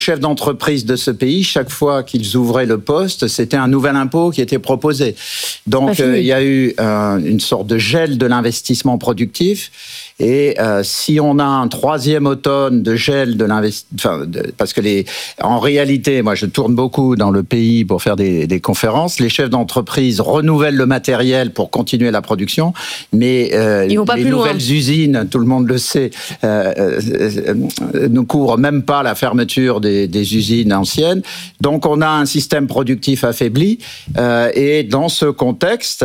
chefs d'entreprise de ce pays, chaque fois qu'ils ouvraient le poste, c'était un nouvel impôt qui était proposé. Donc, il y a eu une sorte de gel de l'investissement productif. Et si on a un troisième automne de gel de l'investissement, parce que en réalité, moi je tourne beaucoup dans le pays pour faire des conférences, les chefs d'entreprise renouvellent le matériel pour continuer la production, mais les nouvelles usines, tout le monde le sait, ne couvrent même pas la fermeture des usines anciennes. Donc on a un système productif affaibli, et dans ce contexte,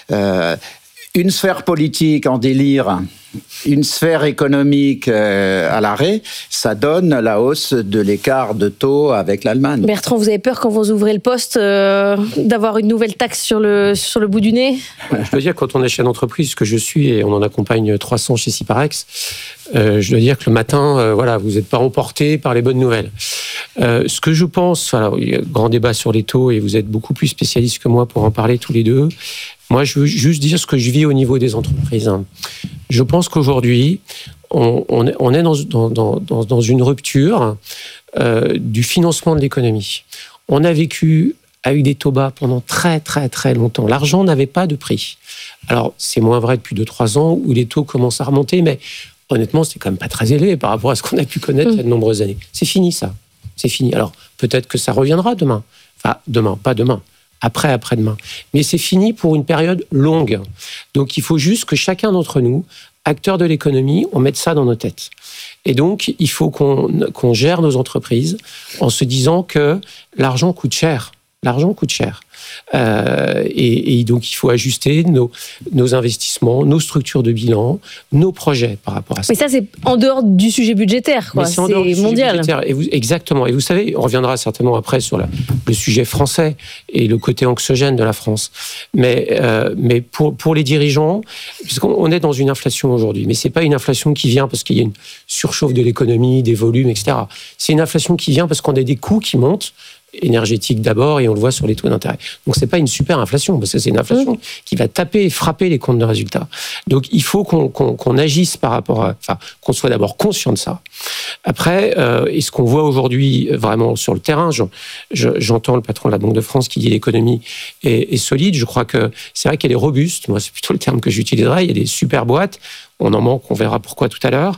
une sphère politique en délire, une sphère économique à l'arrêt, ça donne la hausse de l'écart de taux avec l'Allemagne. Bertrand, vous avez peur quand vous ouvrez le poste d'avoir une nouvelle taxe sur le bout du nez ? Je dois dire, quand on est chef d'entreprise, ce que je suis, et on en accompagne 300 chez Syparex, je dois dire que le matin, vous n'êtes pas emporté par les bonnes nouvelles. Ce que je pense, il y a un grand débat sur les taux, et vous êtes beaucoup plus spécialistes que moi pour en parler tous les deux. Moi, je veux juste dire ce que je vis au niveau des entreprises. Je pense qu'aujourd'hui, on est dans une rupture du financement de l'économie. On a vécu avec des taux bas pendant très, très, très longtemps. L'argent n'avait pas de prix. Alors, c'est moins vrai depuis 2-3 ans où les taux commencent à remonter, mais honnêtement, c'est quand même pas très élevé par rapport à ce qu'on a pu connaître il y a de nombreuses années. C'est fini, ça. C'est fini. Alors, peut-être que ça reviendra demain. Enfin, demain, pas demain. Après-demain. Mais c'est fini pour une période longue. Donc, il faut juste que chacun d'entre nous, acteurs de l'économie, on mette ça dans nos têtes. Et donc, il faut qu'on gère nos entreprises en se disant que l'argent coûte cher. L'argent coûte cher. Et donc, il faut ajuster nos investissements, nos structures de bilan, nos projets par rapport à ça. Mais ça, c'est en dehors du sujet budgétaire, quoi. C'est mondial. Exactement. Et vous savez, on reviendra certainement après sur le sujet français et le côté anxiogène de la France. Mais pour les dirigeants, puisqu'on est dans une inflation aujourd'hui, mais c'est pas une inflation qui vient parce qu'il y a une surchauffe de l'économie, des volumes, etc. C'est une inflation qui vient parce qu'on a des coûts qui montent, énergétique d'abord, et on le voit sur les taux d'intérêt. Donc, c'est pas une super inflation, parce que c'est une inflation qui va taper et frapper les comptes de résultats. Donc, il faut qu'on agisse par rapport à... Enfin, qu'on soit d'abord conscient de ça. Après, et ce qu'on voit aujourd'hui, vraiment, sur le terrain, j'entends le patron de la Banque de France qui dit l'économie est solide. Je crois que c'est vrai qu'elle est robuste. Moi, c'est plutôt le terme que j'utiliserais. Il y a des super boîtes. On en manque, on verra pourquoi tout à l'heure.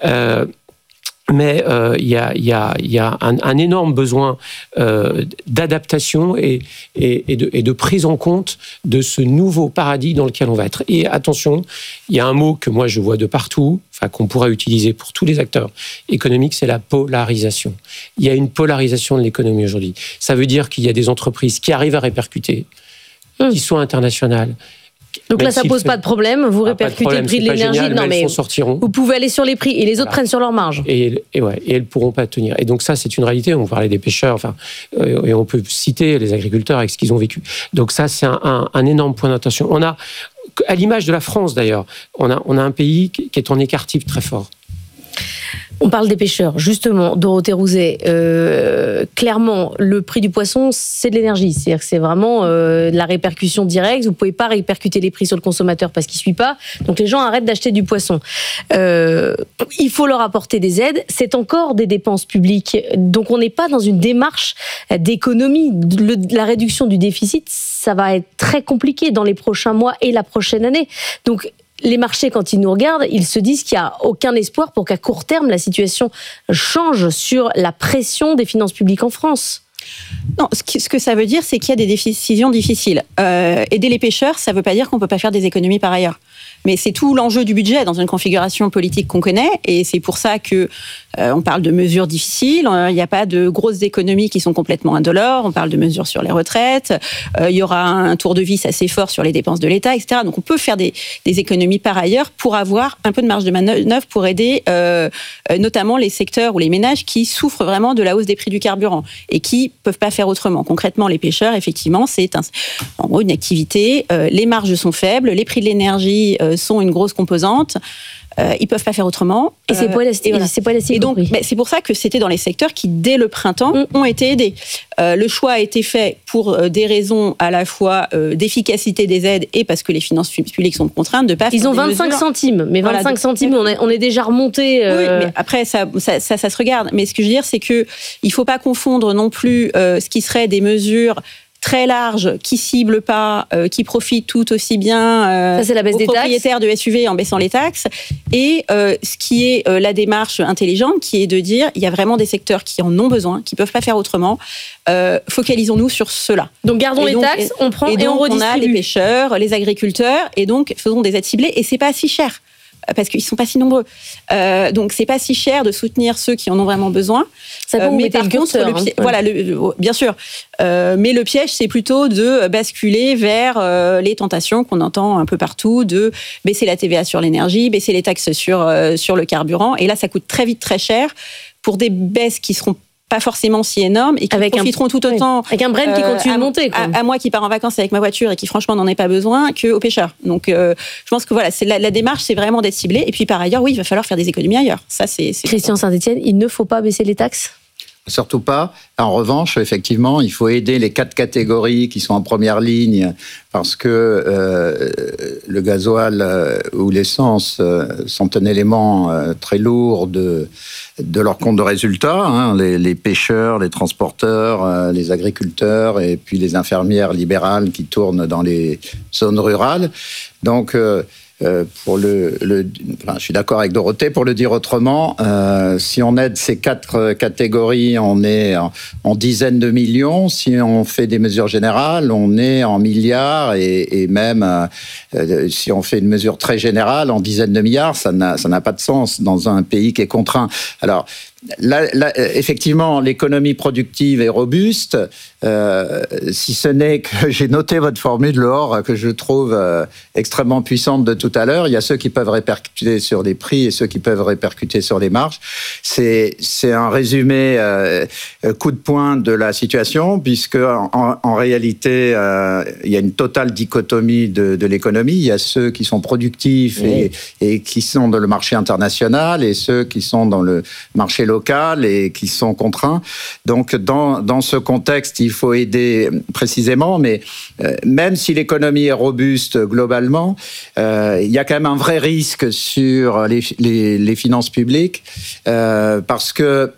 Mais il y a un énorme besoin d'adaptation et de prise en compte de ce nouveau paradigme dans lequel on va être. Et attention, il y a un mot que moi je vois de partout, qu'on pourra utiliser pour tous les acteurs économiques, c'est la polarisation. Il y a une polarisation de l'économie aujourd'hui. Ça veut dire qu'il y a des entreprises qui arrivent à répercuter, qui sont internationales. Donc là, ça pose pas de problème. Vous répercutez le prix de l'énergie. Génial, non, mais vous pouvez aller sur les prix et les autres prennent sur leur marge. Et elles pourront pas tenir. Et donc ça, c'est une réalité. On parlait des pêcheurs, et on peut citer les agriculteurs avec ce qu'ils ont vécu. Donc ça, c'est un énorme point d'attention. On a, à l'image de la France d'ailleurs, on a un pays qui est en écart-type très fort. On parle des pêcheurs, justement, Dorothée Rouzet. Clairement, le prix du poisson, c'est de l'énergie. C'est-à-dire que c'est vraiment de la répercussion directe. Vous ne pouvez pas répercuter les prix sur le consommateur parce qu'il ne suit pas. Donc les gens arrêtent d'acheter du poisson. Il faut leur apporter des aides. C'est encore des dépenses publiques. Donc on n'est pas dans une démarche d'économie. La réduction du déficit, ça va être très compliqué dans les prochains mois et la prochaine année. Donc les marchés, quand ils nous regardent, ils se disent qu'il n'y a aucun espoir pour qu'à court terme, la situation change sur la pression des finances publiques en France. Non, ce que ça veut dire, c'est qu'il y a des décisions difficiles. Aider les pêcheurs, ça ne veut pas dire qu'on ne peut pas faire des économies par ailleurs. Mais c'est tout l'enjeu du budget dans une configuration politique qu'on connaît, et c'est pour ça que on parle de mesures difficiles. Il n'y a pas de grosses économies qui sont complètement indolores. On parle de mesures sur les retraites. Il y aura un tour de vis assez fort sur les dépenses de l'État, etc. Donc on peut faire des économies par ailleurs pour avoir un peu de marge de manœuvre pour aider notamment les secteurs ou les ménages qui souffrent vraiment de la hausse des prix du carburant et qui peuvent pas faire autrement. Concrètement, les pêcheurs, effectivement, c'est en gros une activité. Les marges sont faibles, les prix de l'énergie sont une grosse composante. Ils peuvent pas faire autrement. Et c'est pas élastique. Et donc, c'est pour ça que c'était dans les secteurs qui, dès le printemps, ont été aidés. Le choix a été fait pour des raisons à la fois d'efficacité des aides et parce que les finances publiques sont contraintes de pas. Ils ont 25 centimes, mais 25 centimes, on est déjà remonté. Oui, mais après ça se regarde. Mais ce que je veux dire, c'est que il faut pas confondre non plus ce qui serait des mesures très larges, qui ciblent pas, qui profitent tout aussi bien ça, c'est la baisse aux des propriétaires taxes. de SUV en baissant les taxes, et ce qui est la démarche intelligente, qui est de dire il y a vraiment des secteurs qui en ont besoin, qui peuvent pas faire autrement. Focalisons-nous sur cela. Donc gardons les taxes, on prend et on redistribue. On a les pêcheurs, les agriculteurs, et donc faisons des aides ciblées, et c'est pas si cher. Parce qu'ils sont pas si nombreux. Donc c'est pas si cher de soutenir ceux qui en ont vraiment besoin. Ça peut mais par contre, voilà, bien sûr. Mais le piège, c'est plutôt de basculer vers les tentations qu'on entend un peu partout, de baisser la TVA sur l'énergie, baisser les taxes sur le carburant. Et là, ça coûte très vite très cher pour des baisses qui seront pas forcément si énormes et qui profiteront tout autant avec un Brent qui continue de monter, quoi. À moi qui pars en vacances avec ma voiture et qui franchement n'en ai pas besoin, qu'aux pêcheurs. Donc je pense que voilà, c'est la démarche, c'est vraiment d'être ciblé. Et puis par ailleurs, oui, il va falloir faire des économies ailleurs. Ça, c'est Christian Saint-Etienne, il ne faut pas baisser les taxes? Surtout pas. En revanche, effectivement, il faut aider les 4 catégories qui sont en première ligne parce que le gasoil ou l'essence sont un élément très lourd de leur compte de résultat. Hein, les pêcheurs, les transporteurs, les agriculteurs et puis les infirmières libérales qui tournent dans les zones rurales. Donc, je suis d'accord avec Dorothée. Pour le dire autrement, si on aide ces 4 catégories, on est en dizaines de millions. Si on fait des mesures générales, on est en milliards et même si on fait une mesure très générale, en dizaines de milliards, ça n'a pas de sens dans un pays qui est contraint. Alors, là, effectivement, l'économie productive est robuste, si ce n'est que j'ai noté votre formule, Laure, que je trouve extrêmement puissante de tout à l'heure. Il y a ceux qui peuvent répercuter sur les prix et ceux qui peuvent répercuter sur les marges. C'est un résumé coup de poing de la situation, puisque en réalité, il y a une totale dichotomie de l'économie. Il y a ceux qui sont productifs et qui sont dans le marché international et ceux qui sont dans le marché local et qui sont contraints. Donc, dans ce contexte, il faut aider précisément, mais même si l'économie est robuste globalement, il y a quand même un vrai risque sur les finances publiques parce que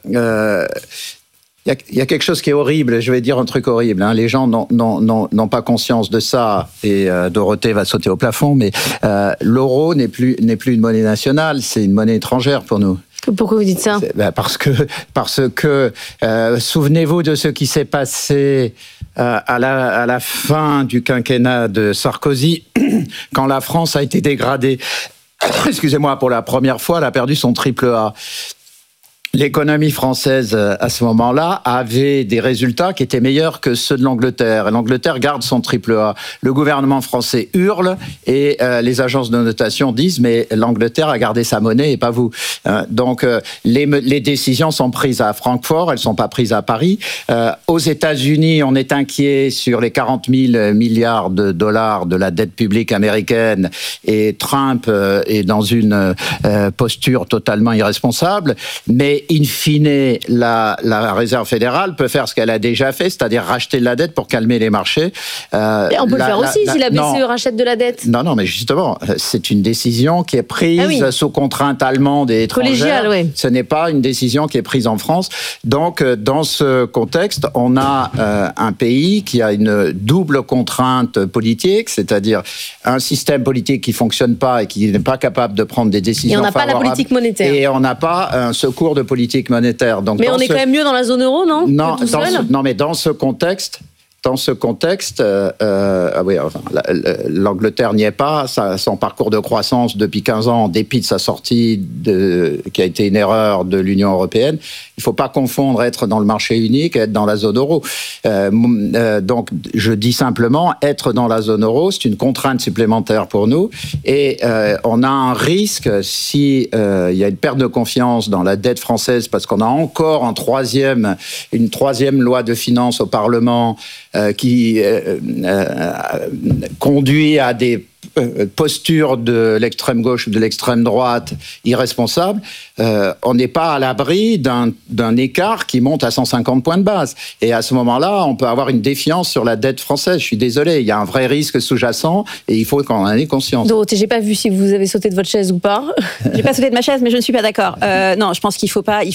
il y a quelque chose qui est horrible, je vais dire un truc horrible. Hein. Les gens n'ont pas conscience de ça, et Dorothée va sauter au plafond, mais l'euro n'est plus une monnaie nationale, c'est une monnaie étrangère pour nous. Pourquoi vous dites ça ? Parce que souvenez-vous de ce qui s'est passé à la fin du quinquennat de Sarkozy, quand la France a été dégradée. Excusez-moi, pour la première fois, elle a perdu son triple A. L'économie française, à ce moment-là, avait des résultats qui étaient meilleurs que ceux de l'Angleterre. Et l'Angleterre garde son triple A. Le gouvernement français hurle et les agences de notation disent « mais l'Angleterre a gardé sa monnaie et pas vous ». Donc, les décisions sont prises à Francfort, elles ne sont pas prises à Paris. Aux États-Unis, on est inquiet sur les 40 000 milliards de dollars de la dette publique américaine et Trump est dans une posture totalement irresponsable. Mais in fine, la Réserve fédérale peut faire ce qu'elle a déjà fait, c'est-à-dire racheter de la dette pour calmer les marchés. Et on peut le faire aussi si la BCE rachète de la dette. Non, mais justement, c'est une décision qui est prise sous contrainte allemande et étrangère. Collégiale, oui. Ce n'est pas une décision qui est prise en France. Donc, dans ce contexte, on a un pays qui a une double contrainte politique, c'est-à-dire un système politique qui ne fonctionne pas et qui n'est pas capable de prendre des décisions favorables. Et on n'a pas la politique monétaire. Et on n'a pas un secours de politique monétaire. Donc, mais on est quand même mieux dans la zone euro, non ? Non, mais dans ce contexte, l'Angleterre n'y est pas. Son parcours de croissance depuis 15 ans, en dépit de sa sortie, qui a été une erreur de l'Union européenne, il ne faut pas confondre être dans le marché unique et être dans la zone euro. Donc, je dis simplement, être dans la zone euro, c'est une contrainte supplémentaire pour nous. Et on a un risque, si il y a une perte de confiance dans la dette française, parce qu'on a encore une troisième loi de finances au Parlement qui conduit à des posture de l'extrême gauche ou de l'extrême droite irresponsable, on n'est pas à l'abri d'un écart qui monte à 150 points de base. Et à ce moment-là, on peut avoir une défiance sur la dette française. Je suis désolé, il y a un vrai risque sous-jacent et il faut qu'on en ait conscience. Dorothée, j'ai pas vu si vous avez sauté de votre chaise ou pas. J'ai pas sauté de ma chaise, mais je ne suis pas d'accord. Non, je pense qu'il faut pas,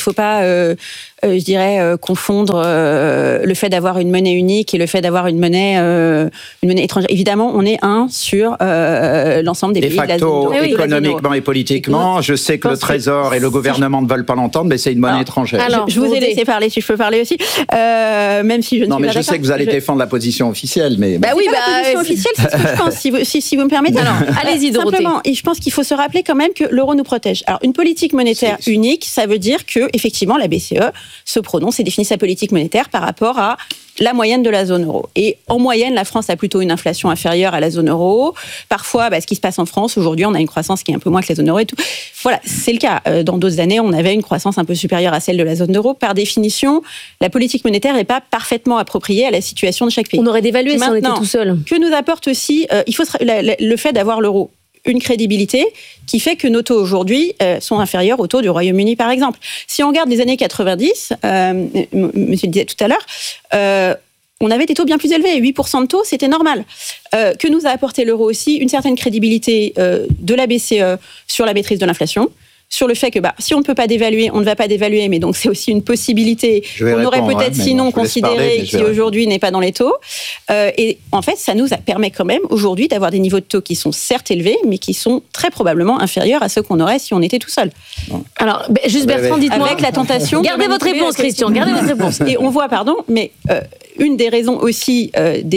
je dirais, confondre le fait d'avoir une monnaie unique et le fait d'avoir une monnaie étrangère. Évidemment, on est sur l'ensemble des pays de la zone euro. De facto, économiquement et politiquement, je sais que le Trésor et le gouvernement ne veulent pas l'entendre, mais c'est une monnaie étrangère. Alors, je vous ai laissé parler, si je peux parler aussi, même si je ne suis pas d'accord. Non, mais je sais que vous allez défendre la position officielle, mais... la position officielle, c'est ce que je pense, si vous me permettez. Alors, allez-y, Dorothée. Simplement, et je pense qu'il faut se rappeler quand même que l'euro nous protège. Alors, une politique monétaire unique, ça veut dire que, effectivement, la BCE se prononce et définit sa politique monétaire par rapport à la moyenne de la zone euro. Et en moyenne, la France a plutôt une inflation inférieure à la zone euro. Parfois, ce qui se passe en France, aujourd'hui, on a une croissance qui est un peu moins que la zone euro et tout. Voilà, c'est le cas. Dans d'autres années, on avait une croissance un peu supérieure à celle de la zone euro. Par définition, la politique monétaire n'est pas parfaitement appropriée à la situation de chaque pays. On aurait dévalué si on était tout seul. Que nous apporte aussi, le fait d'avoir l'euro, une crédibilité qui fait que nos taux aujourd'hui sont inférieurs aux taux du Royaume-Uni, par exemple. Si on regarde les années 90, monsieur le disait tout à l'heure, on avait des taux bien plus élevés. 8% de taux, c'était normal. Que nous a apporté l'euro aussi une certaine crédibilité de la BCE sur la maîtrise de l'inflation, sur le fait que si on ne peut pas dévaluer, on ne va pas dévaluer, mais donc c'est aussi une possibilité qu'on aurait peut-être sinon considérée, qui aujourd'hui n'est pas dans les taux. Et en fait, ça nous permet quand même aujourd'hui d'avoir des niveaux de taux qui sont certes élevés, mais qui sont très probablement inférieurs à ceux qu'on aurait si on était tout seul. Alors, juste Bertrand, dites-moi. Avec la tentation... Gardez votre réponse, Christian, gardez votre réponse. Et on voit, mais une des raisons aussi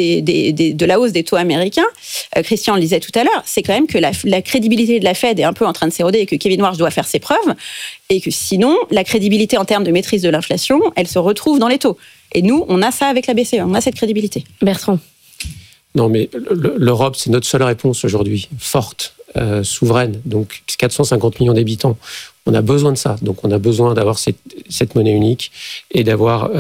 de la hausse des taux américains, Christian le disait tout à l'heure, c'est quand même que la crédibilité de la Fed est un peu en train de s'éroder et que Kevin Warsh doit faire ses preuves, et que sinon, la crédibilité en termes de maîtrise de l'inflation, elle se retrouve dans les taux. Et nous, on a ça avec la BCE, on a cette crédibilité. Bertrand. Non, mais l'Europe, c'est notre seule réponse aujourd'hui, forte, souveraine, donc 450 millions d'habitants. On a besoin de ça, donc on a besoin d'avoir cette monnaie unique et d'avoir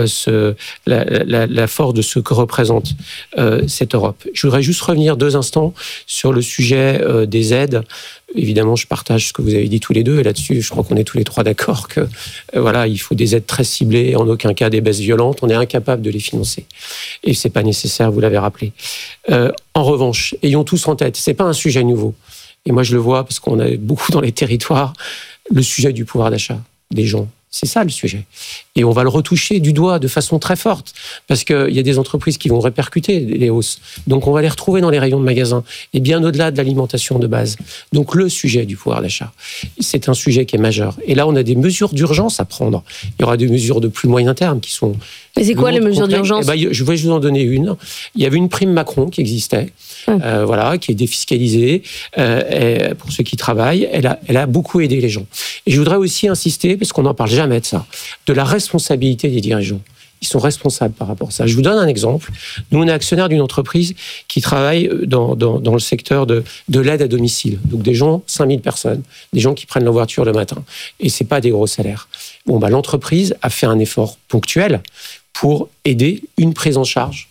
la force de ce que représente cette Europe. Je voudrais juste revenir 2 instants sur le sujet des aides. Évidemment, je partage ce que vous avez dit tous les deux, et là-dessus, je crois qu'on est tous les 3 d'accord que il faut des aides très ciblées, en aucun cas des baisses violentes. On est incapable de les financer, et c'est pas nécessaire. Vous l'avez rappelé. En revanche, ayons tous en tête, c'est pas un sujet nouveau. Et moi, je le vois parce qu'on a beaucoup dans les territoires. Le sujet du pouvoir d'achat des gens. C'est ça le sujet. Et on va le retoucher du doigt de façon très forte, parce qu'il y a des entreprises qui vont répercuter les hausses. Donc on va les retrouver dans les rayons de magasins, et bien au-delà de l'alimentation de base. Donc le sujet du pouvoir d'achat, c'est un sujet qui est majeur. Et là, on a des mesures d'urgence à prendre. Il y aura des mesures de plus moyen terme qui sont... Mais c'est quoi les mesures d'urgence ? Je vais vous en donner une. Il y avait une prime Macron qui existait, qui est défiscalisée pour ceux qui travaillent. Elle a beaucoup aidé les gens. Et je voudrais aussi insister, parce qu'on n'en parle jamais de ça, de la responsabilité des dirigeants. Ils sont responsables par rapport à ça. Je vous donne un exemple. Nous, on est actionnaire d'une entreprise qui travaille dans le secteur de l'aide à domicile. Donc des gens, 5000 personnes, des gens qui prennent leur voiture le matin. Et c'est pas des gros salaires. L'entreprise a fait un effort ponctuel pour aider une prise en charge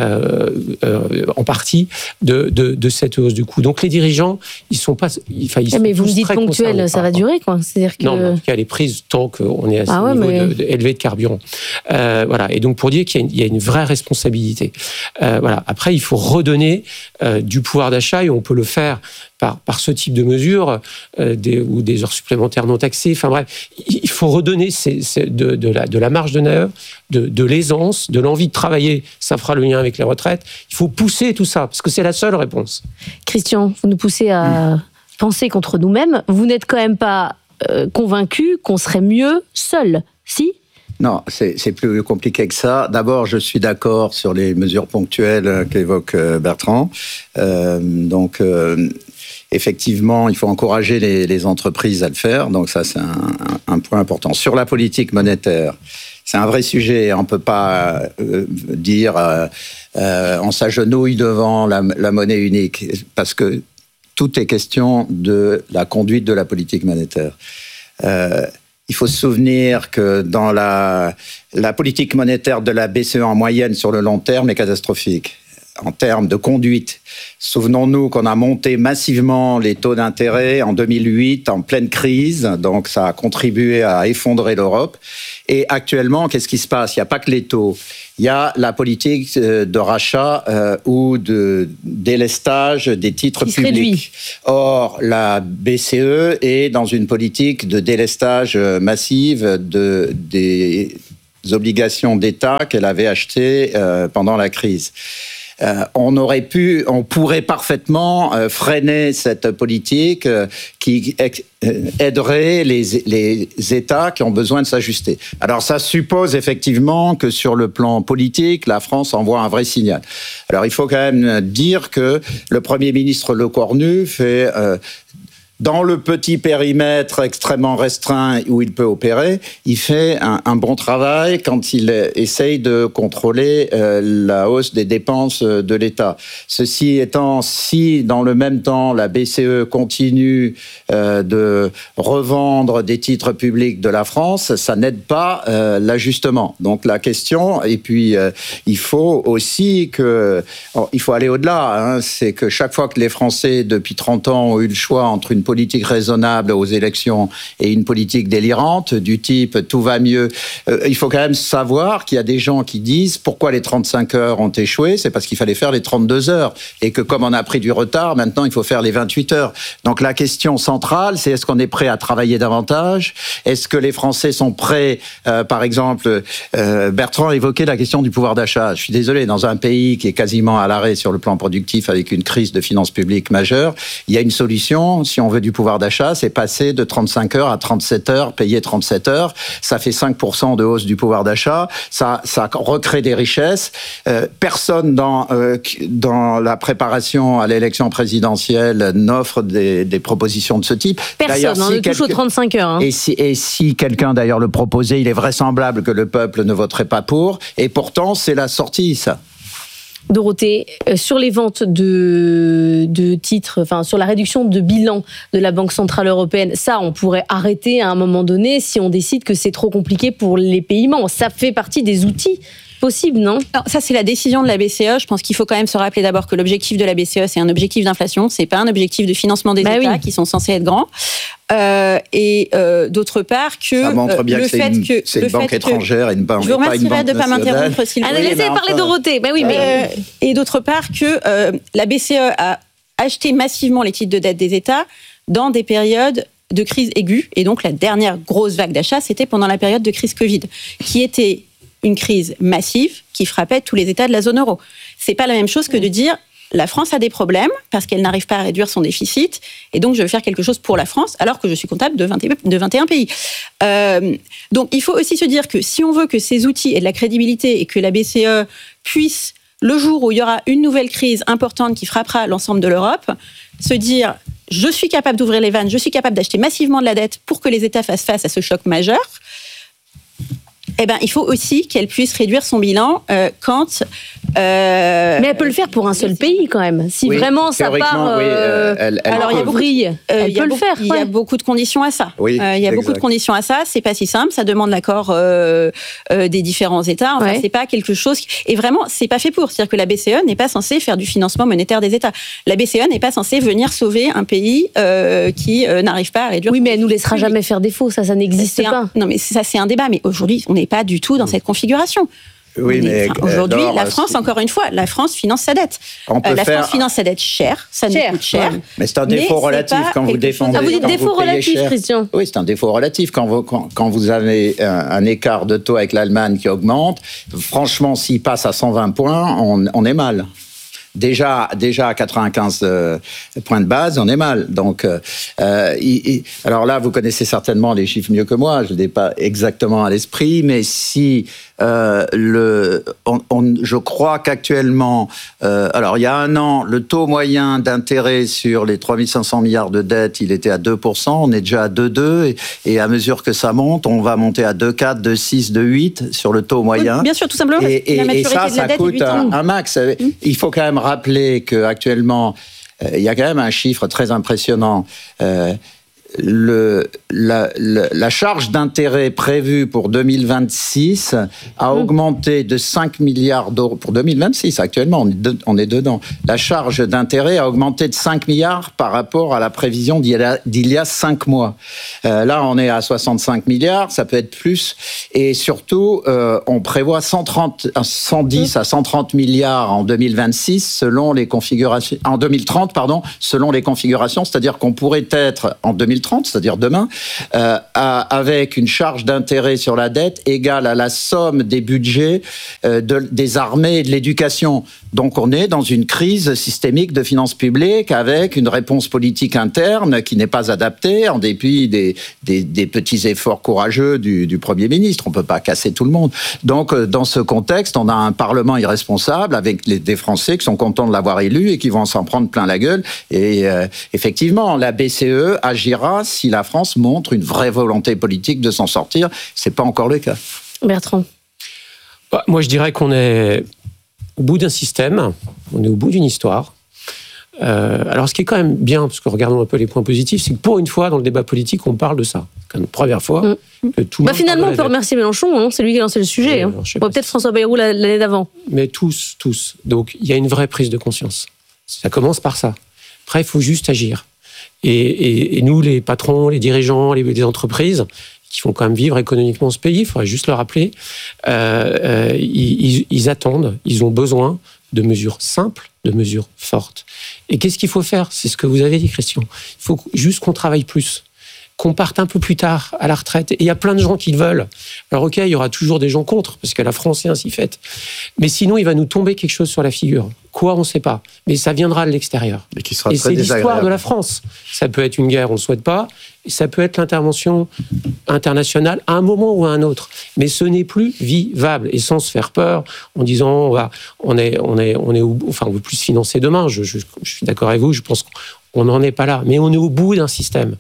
en partie de cette hausse du coût. Donc les dirigeants, ils sont pas... mais vous me dites ponctuel, ça va durer, quoi. C'est-à-dire que... Non, en tout cas, elle est prise tant qu'on est à ce niveau élevé de carburant. Et donc pour dire qu'il y a une vraie responsabilité. Après, il faut redonner du pouvoir d'achat, et on peut le faire par ce type de mesures, ou des heures supplémentaires non taxées. Enfin bref, il faut redonner de la marge de manœuvre, de l'aisance, de l'envie de travailler. Ça fera le lien avec les retraites. Il faut pousser tout ça, parce que c'est la seule réponse. Christian, vous nous poussez à penser contre nous-mêmes. Vous n'êtes quand même pas convaincu qu'on serait mieux seul, si ? Non, c'est plus compliqué que ça. D'abord, je suis d'accord sur les mesures ponctuelles qu'évoque Bertrand. Effectivement, il faut encourager les entreprises à le faire. Donc ça, c'est un point important. Sur la politique monétaire, c'est un vrai sujet. On ne peut pas dire on s'agenouille devant la monnaie unique, parce que tout est question de la conduite de la politique monétaire. Il faut se souvenir que dans la politique monétaire de la BCE en moyenne sur le long terme est catastrophique. en termes de conduite. Souvenons-nous qu'on a monté massivement les taux d'intérêt en 2008, en pleine crise, donc ça a contribué à effondrer l'Europe. Et actuellement, qu'est-ce qui se passe ? Il n'y a pas que les taux. Il y a la politique de rachat ou de délestage des titres publics. Or, la BCE est dans une politique de délestage massive des obligations d'État qu'elle avait achetées pendant la crise. On pourrait parfaitement freiner cette politique qui aiderait les États qui ont besoin de s'ajuster. Alors ça suppose effectivement que sur le plan politique, la France envoie un vrai signal. Alors il faut quand même dire que le Premier ministre Lecornu fait... dans le petit périmètre extrêmement restreint où il peut opérer, il fait un bon travail quand il essaye de contrôler la hausse des dépenses de l'État. Ceci étant, si dans le même temps la BCE continue de revendre des titres publics de la France, ça n'aide pas l'ajustement. Donc la question, et puis il faut aussi il faut aller au-delà, c'est que chaque fois que les Français depuis 30 ans ont eu le choix entre une politique raisonnable aux élections et une politique délirante du type tout va mieux. Il faut quand même savoir qu'il y a des gens qui disent pourquoi les 35 heures ont échoué, c'est parce qu'il fallait faire les 32 heures et que comme on a pris du retard, maintenant il faut faire les 28 heures. Donc la question centrale, c'est est-ce qu'on est prêt à travailler davantage ? Est-ce que les Français sont prêts, par exemple, Bertrand évoquait la question du pouvoir d'achat. Je suis désolé, dans un pays qui est quasiment à l'arrêt sur le plan productif avec une crise de finances publiques majeure, il y a une solution, si on veut du pouvoir d'achat, c'est passer de 35 heures à 37 heures, payer 37 heures. Ça fait 5% de hausse du pouvoir d'achat. Ça recrée des richesses. Personne dans la préparation à l'élection présidentielle n'offre des propositions de ce type. Personne, on touche aux 35 heures. Et si quelqu'un d'ailleurs le proposait, il est vraisemblable que le peuple ne voterait pas pour. Et pourtant, c'est la sortie, ça. Dorothée, sur les ventes de titres, enfin sur la réduction de bilan de la Banque Centrale Européenne, ça on pourrait arrêter à un moment donné si on décide que c'est trop compliqué pour les pays membres. Ça fait partie des outils possibles, non ? Alors, ça c'est la décision de la BCE. Je pense qu'il faut quand même se rappeler d'abord que l'objectif de la BCE c'est un objectif d'inflation, c'est pas un objectif de financement des États qui sont censés être grands. D'autre part que ça montre bien c'est une banque étrangère et une banque. Je vous remercierai de ne pas m'interrompre s'il vous plaît. Laissez parler Dorothée. Et d'autre part que la BCE a acheté massivement les titres de dette des États dans des périodes de crise aiguë. Et donc la dernière grosse vague d'achat, c'était pendant la période de crise Covid, qui était une crise massive qui frappait tous les États de la zone euro. C'est pas la même chose que de dire la France a des problèmes parce qu'elle n'arrive pas à réduire son déficit et donc je veux faire quelque chose pour la France alors que je suis comptable de 21 pays. Donc il faut aussi se dire que si on veut que ces outils aient de la crédibilité et que la BCE puisse, le jour où il y aura une nouvelle crise importante qui frappera l'ensemble de l'Europe, se dire je suis capable d'ouvrir les vannes, je suis capable d'acheter massivement de la dette pour que les États fassent face à ce choc majeur, eh ben, il faut aussi qu'elle puisse réduire son bilan quand... Mais elle peut le faire pour un seul pays quand même. Si vraiment ça part alors il y a vrille, elle peut le faire. Il y a beaucoup de conditions à ça. Oui, il y a beaucoup de conditions à ça. C'est pas si simple. Ça demande l'accord des différents États. Enfin, c'est pas quelque chose... Et vraiment, c'est pas fait pour. C'est-à-dire que la BCE n'est pas censée faire du financement monétaire des États. La BCE n'est pas censée venir sauver un pays qui n'arrive pas à réduire... Oui, mais elle nous laissera jamais faire défaut. Ça n'existe pas. Non, mais ça, c'est un débat. Mais aujourd'hui, on n'est pas du tout dans cette configuration. Oui, mais aujourd'hui, la France, encore une fois, la France finance sa dette. France finance sa dette cher, ça nous coûte cher. Mais c'est un défaut relatif quand vous défendez. Vous dites défaut relatif, Christian. Oui, c'est un défaut relatif quand vous avez un écart de taux avec l'Allemagne qui augmente. Franchement, s'il passe à 120 points, on est mal. Déjà à 95 points de base, on est mal. Donc, alors là, vous connaissez certainement les chiffres mieux que moi. Je ne l'ai pas exactement à l'esprit, mais si je crois qu'actuellement, alors il y a un an, le taux moyen d'intérêt sur les 3500 milliards de dettes, il était à 2%. On est déjà à 2,2 et à mesure que ça monte, on va monter à 2,4, 2,6, 2,8 sur le taux moyen. Oui, bien sûr, tout simplement. Et ça coûte un max. Il faut quand même rappeler qu'actuellement, il y a quand même un chiffre très impressionnant. la charge d'intérêt prévue pour 2026 a augmenté de 5 milliards d'euros. Pour 2026, actuellement, on est dedans. La charge d'intérêt a augmenté de 5 milliards par rapport à la prévision d'il y a 5 mois. Là, on est à 65 milliards, ça peut être plus. Et surtout, on prévoit 110 à 130 milliards en 2026 selon les configurations. En 2030, pardon, selon les configurations, c'est-à-dire qu'on pourrait être en 2030, c'est-à-dire demain, avec une charge d'intérêt sur la dette égale à la somme des budgets des armées et de l'éducation. Donc on est dans une crise systémique de finances publiques avec une réponse politique interne qui n'est pas adaptée en dépit des petits efforts courageux du Premier ministre. On ne peut pas casser tout le monde. Donc dans ce contexte, on a un Parlement irresponsable avec des Français qui sont contents de l'avoir élu et qui vont s'en prendre plein la gueule. Et effectivement, la BCE agira si la France montre une vraie volonté politique de s'en sortir. C'est pas encore le cas. Bertrand. Moi, je dirais qu'on est au bout d'un système, on est au bout d'une histoire. Alors, ce qui est quand même bien, parce que regardons un peu les points positifs, c'est que pour une fois, dans le débat politique, on parle de ça. C'est une première fois que tout le monde finalement, parle on peut remercier Mélenchon, hein, c'est lui qui a lancé le sujet. Peut-être François Bayrou l'année d'avant. Mais tous. Donc, il y a une vraie prise de conscience. Ça commence par ça. Après, il faut juste agir. Et nous, les patrons, les dirigeants, les entreprises, qui font quand même vivre économiquement ce pays, il faudrait juste le rappeler, ils attendent, ils ont besoin de mesures simples, de mesures fortes. Et qu'est-ce qu'il faut faire ? C'est ce que vous avez dit, Christian. Il faut juste qu'on travaille plus, qu'on parte un peu plus tard à la retraite. Et il y a plein de gens qui le veulent. Alors ok, il y aura toujours des gens contre, parce que la France est ainsi faite. Mais sinon, il va nous tomber quelque chose sur la figure. Quoi, on ne sait pas. Mais ça viendra de l'extérieur. Et c'est l'histoire de la France. Ça peut être une guerre, on ne le souhaite pas. Et ça peut être l'intervention internationale à un moment ou à un autre. Mais ce n'est plus vivable. Et sans se faire peur, en disant on veut plus se financer demain. Je suis d'accord avec vous, je pense qu'on n'en est pas là. Mais on est au bout d'un système.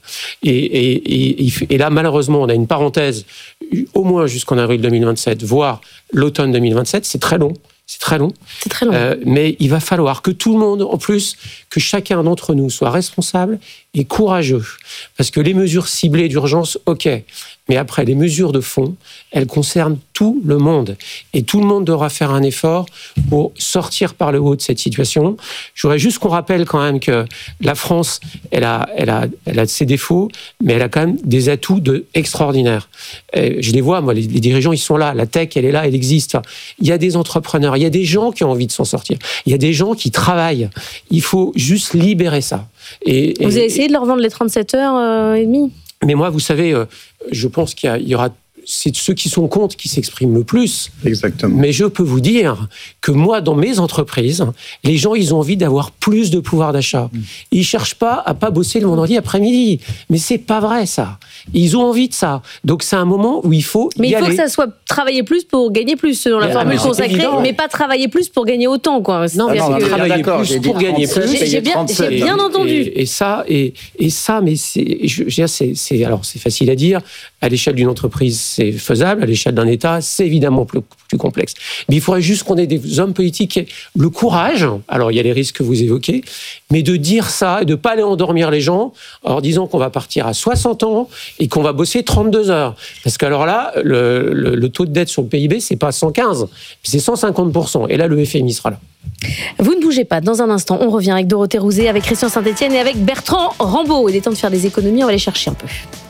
Et là, malheureusement, on a une parenthèse, au moins jusqu'en avril 2027, voire l'automne 2027. C'est très long. C'est très long. Mais il va falloir que tout le monde, en plus, que chacun d'entre nous soit responsable et courageux. Parce que les mesures ciblées d'urgence, ok. Mais après, les mesures de fond, elles concernent tout le monde. Et tout le monde devra faire un effort pour sortir par le haut de cette situation. Je voudrais juste qu'on rappelle quand même que la France, elle a ses défauts, mais elle a quand même des atouts extraordinaires. Je les vois, moi, les dirigeants, ils sont là. La tech, elle est là, elle existe. Il y a des entrepreneurs, il y a des gens qui ont envie de s'en sortir. Il y a des gens qui travaillent. Il faut juste libérer ça. Vous avez essayé de leur vendre les 37 heures et demie ? Mais moi, vous savez, je pense qu'il y aura... C'est ceux qui sont contre qui s'expriment le plus. Exactement. Mais je peux vous dire que moi, dans mes entreprises, les gens, ils ont envie d'avoir plus de pouvoir d'achat. Ils cherchent pas à pas bosser le vendredi après-midi. Mais c'est pas vrai, ça. Ils ont envie de ça. Donc, c'est un moment où il faut Mais y il faut aller. que ça soit travailler plus pour gagner plus, selon la formule consacrée, mais pas travailler plus pour gagner autant, quoi. Travailler plus pour gagner plus. J'ai bien entendu. Et ça, mais alors, c'est facile à dire. À l'échelle d'une entreprise, c'est faisable. À l'échelle d'un État, c'est évidemment plus complexe. Mais il faudrait juste qu'on ait des hommes politiques qui aient le courage, alors il y a les risques que vous évoquez, mais de dire ça et de ne pas aller endormir les gens en leur disant qu'on va partir à 60 ans et qu'on va bosser 32 heures. Parce qu'alors là, le taux de dette sur le PIB, c'est pas 115, c'est 150%. Et là, le FMI sera là. Vous ne bougez pas. Dans un instant, on revient avec Dorothée Rouzet, avec Christian Saint-Etienne et avec Bertrand Rambaud. Il est temps de faire des économies, on va les chercher un peu.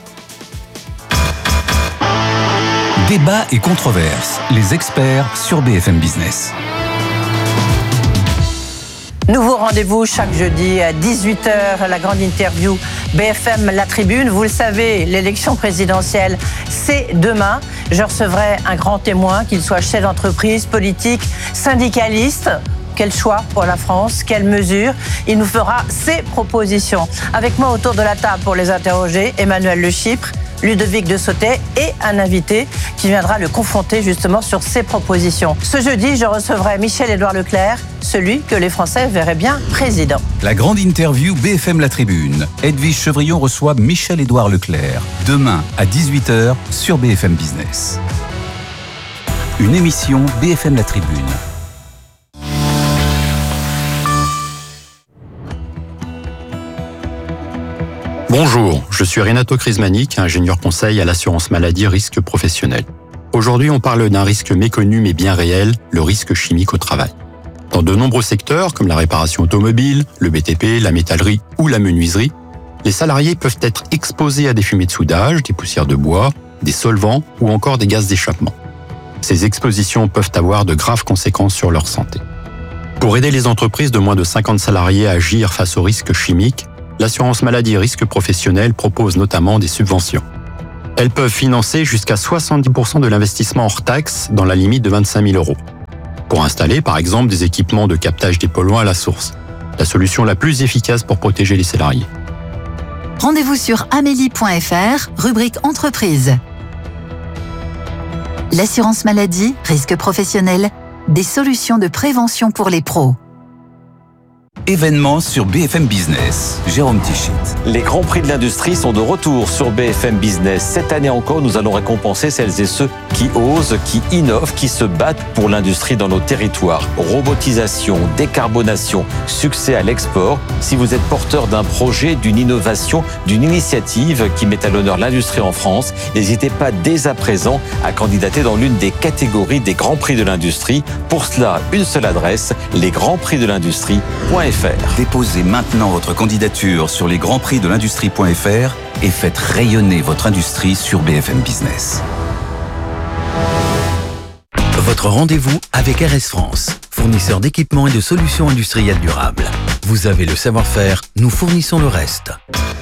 Débat et controverses, les experts sur BFM Business. Nouveau rendez-vous chaque jeudi à 18h, la grande interview BFM La Tribune. Vous le savez, l'élection présidentielle, c'est demain. Je recevrai un grand témoin, qu'il soit chef d'entreprise, politique, syndicaliste. Quel choix pour la France? Quelles mesures? Il nous fera ses propositions. Avec moi autour de la table pour les interroger, Emmanuel Le Chypre, Ludovic de Sautet et un invité qui viendra le confronter justement sur ses propositions. Ce jeudi, je recevrai Michel-Édouard Leclerc, celui que les Français verraient bien président. La grande interview BFM La Tribune. Edwige Chevrillon reçoit Michel-Édouard Leclerc. Demain à 18h sur BFM Business. Une émission BFM La Tribune. Bonjour, je Je suis Renato Crismanic, ingénieur conseil à l'assurance maladie risque professionnel. Aujourd'hui, on parle d'un risque méconnu mais bien réel, le risque chimique au travail. Dans de nombreux secteurs, comme la réparation automobile, le BTP, la métallerie ou la menuiserie, les salariés peuvent être exposés à des fumées de soudage, des poussières de bois, des solvants ou encore des gaz d'échappement. Ces expositions peuvent avoir de graves conséquences sur leur santé. Pour aider les entreprises de moins de 50 salariés à agir face aux risques chimiques, l'assurance maladie risque professionnel propose notamment des subventions. Elles peuvent financer jusqu'à 70% de l'investissement hors taxe dans la limite de 25 000 €. Pour installer, par exemple, des équipements de captage des polluants à la source. La solution la plus efficace pour protéger les salariés. Rendez-vous sur amélie.fr, rubrique entreprise. L'assurance maladie, risque professionnel, des solutions de prévention pour les pros. Événements sur BFM Business. Jérôme Tichit. Les Grands Prix de l'Industrie sont de retour sur BFM Business. Cette année encore, nous allons récompenser celles et ceux qui osent, qui innovent, qui se battent pour l'industrie dans nos territoires. Robotisation, décarbonation, succès à l'export. Si vous êtes porteur d'un projet, d'une innovation, d'une initiative qui met à l'honneur l'industrie en France, n'hésitez pas dès à présent à candidater dans l'une des catégories des Grands Prix de l'Industrie. Pour cela, une seule adresse, lesgrandsprixdelindustrie.fr. Déposez maintenant votre candidature sur lesgrandsprixdelindustrie.fr et faites rayonner votre industrie sur BFM Business. Votre rendez-vous avec RS France, fournisseur d'équipements et de solutions industrielles durables. Vous avez le savoir-faire, nous fournissons le reste.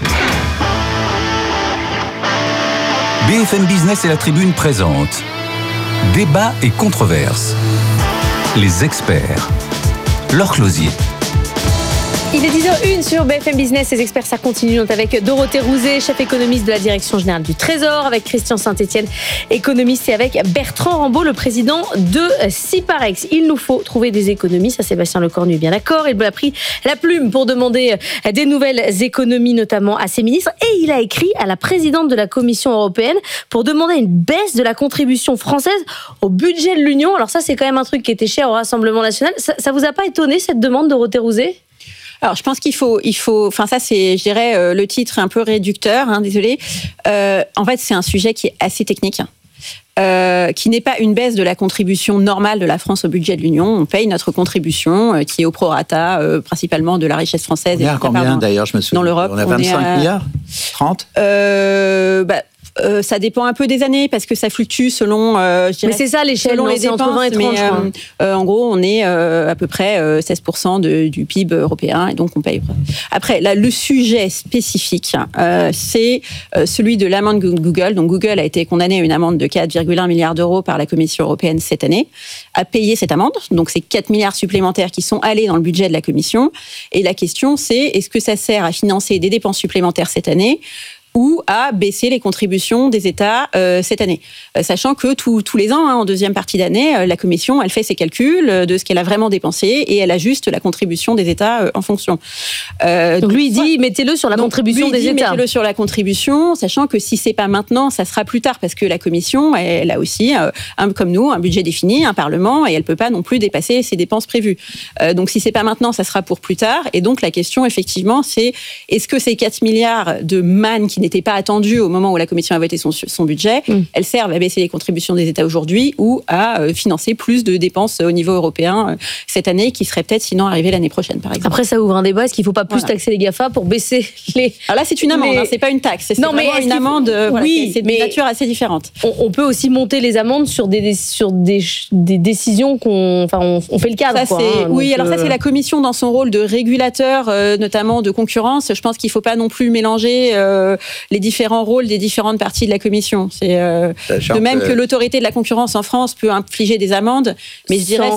BFM Business et la Tribune présentent Débat et controverses. Les experts. Laure Closier. Il est 10h01 sur BFM Business. Les experts, ça continue. On est avec Dorothée Rouzet, chef économiste de la Direction Générale du Trésor, avec Christian Saint-Etienne, économiste, et avec Bertrand Rambaud, le président de Ciparex. Il nous faut trouver des économies. Ça, Sébastien Lecornu est bien d'accord. Il a pris la plume pour demander des nouvelles économies, notamment à ses ministres. Et il a écrit à la présidente de la Commission européenne pour demander une baisse de la contribution française au budget de l'Union. Alors ça, c'est quand même un truc qui était cher au Rassemblement national. Ça vous a pas étonné, cette demande, Dorothée Rouzet ? Alors, je pense qu'il faut, enfin, ça, c'est, je dirais, le titre est un peu réducteur, désolé. En fait, c'est un sujet qui est assez technique. Qui n'est pas une baisse de la contribution normale de la France au budget de l'Union. On paye notre contribution qui est au prorata, principalement de la richesse française. Il y a combien d'ailleurs, je me souviens. Dans l'Europe, on a 25 milliards 30 ça dépend un peu des années parce que ça fluctue selon. Je dirais, mais c'est ça l'échelle, selon les dépenses, entre 20 et 30. En gros, on est à peu près 16% du PIB européen et donc on paye. Après, là, le sujet spécifique, c'est celui de l'amende Google. Donc Google a été condamné à une amende de 4,1 milliards d'euros par la Commission européenne cette année, à payer cette amende. Donc c'est 4 milliards supplémentaires qui sont allés dans le budget de la Commission. Et la question, c'est est-ce que ça sert à financer des dépenses supplémentaires cette année ou à baisser les contributions des États cette année. Sachant que tous les ans, en deuxième partie d'année, la Commission, elle fait ses calculs de ce qu'elle a vraiment dépensé et elle ajuste la contribution des États en fonction. Donc lui, il dit, mettez-le sur la contribution des États. Mettez-le sur la contribution, sachant que si c'est pas maintenant, ça sera plus tard, parce que la Commission, elle a aussi, comme nous, un budget défini, un Parlement, et elle peut pas non plus dépasser ses dépenses prévues. Donc si c'est pas maintenant, ça sera pour plus tard. Et donc la question, effectivement, c'est est-ce que ces 4 milliards de manne qui n'était pas attendu au moment où la Commission a voté son budget, elles servent à baisser les contributions des États aujourd'hui ou à financer plus de dépenses au niveau européen cette année qui seraient peut-être sinon arrivées l'année prochaine, par exemple. Après, ça ouvre un débat. Est-ce qu'il ne faut pas plus taxer les GAFA pour baisser les... Alors là, c'est une amende, c'est pas une taxe. C'est vraiment une amende, oui, c'est de nature assez différente. On peut aussi monter les amendes sur des décisions on fait le cadre. Ça, oui, alors ça, c'est la Commission dans son rôle de régulateur, notamment de concurrence. Je pense qu'il ne faut pas non plus mélanger les différents rôles des différentes parties de la Commission. C'est de même que l'autorité de la concurrence en France peut infliger des amendes, mais je dirais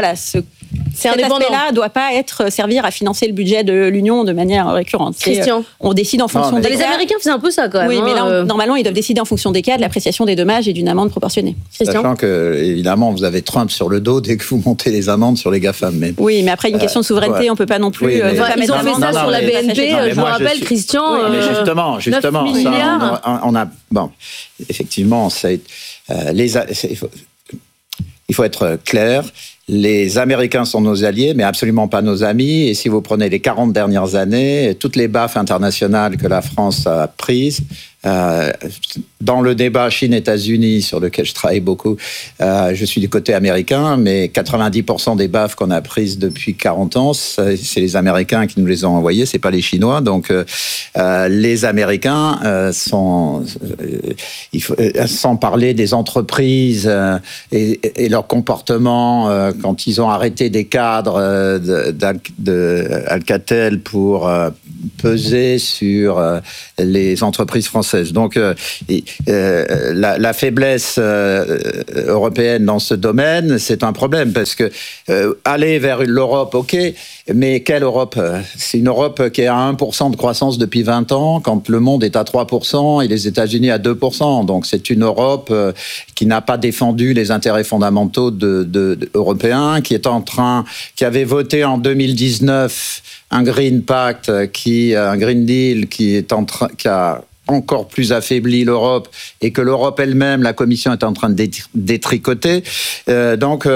cet aspect-là ne doit pas servir à financer le budget de l'Union de manière récurrente. Christian, on décide en fonction des cas. Les Américains faisaient un peu ça quand même. Oui, mais là, normalement, ils doivent décider en fonction des cas, de l'appréciation des dommages et d'une amende proportionnée. Sachant que, évidemment, vous avez Trump sur le dos dès que vous montez les amendes sur les GAFAM. Mais... Oui, mais après, une question de souveraineté, on ne peut pas non plus... ils ont fait ça sur la BNP, je vous rappelle, Christian. Oui, mais justement, 9 milliards. On a, effectivement, il faut être clair. Les Américains sont nos alliés, mais absolument pas nos amis. Et si vous prenez les 40 dernières années, toutes les baffes internationales que la France a prises, dans le débat Chine-États-Unis, sur lequel je travaille beaucoup, je suis du côté américain, mais 90% des baffes qu'on a prises depuis 40 ans, c'est les Américains qui nous les ont envoyées, c'est pas les Chinois. Donc, les Américains sans parler des entreprises et leur comportement quand ils ont arrêté des cadres d'Alcatel pour peser sur les entreprises françaises. Donc, la faiblesse européenne dans ce domaine, c'est un problème, parce que aller vers l'Europe, ok, mais quelle Europe ? C'est une Europe qui est à 1% de croissance depuis 20 ans, quand le monde est à 3% et les États-Unis à 2%. Donc, c'est une Europe qui n'a pas défendu les intérêts fondamentaux européens, qui avait voté en 2019 un Green Pact, un Green Deal qui a encore plus affaibli l'Europe, et que l'Europe elle-même, la Commission est en train de détricoter. Mais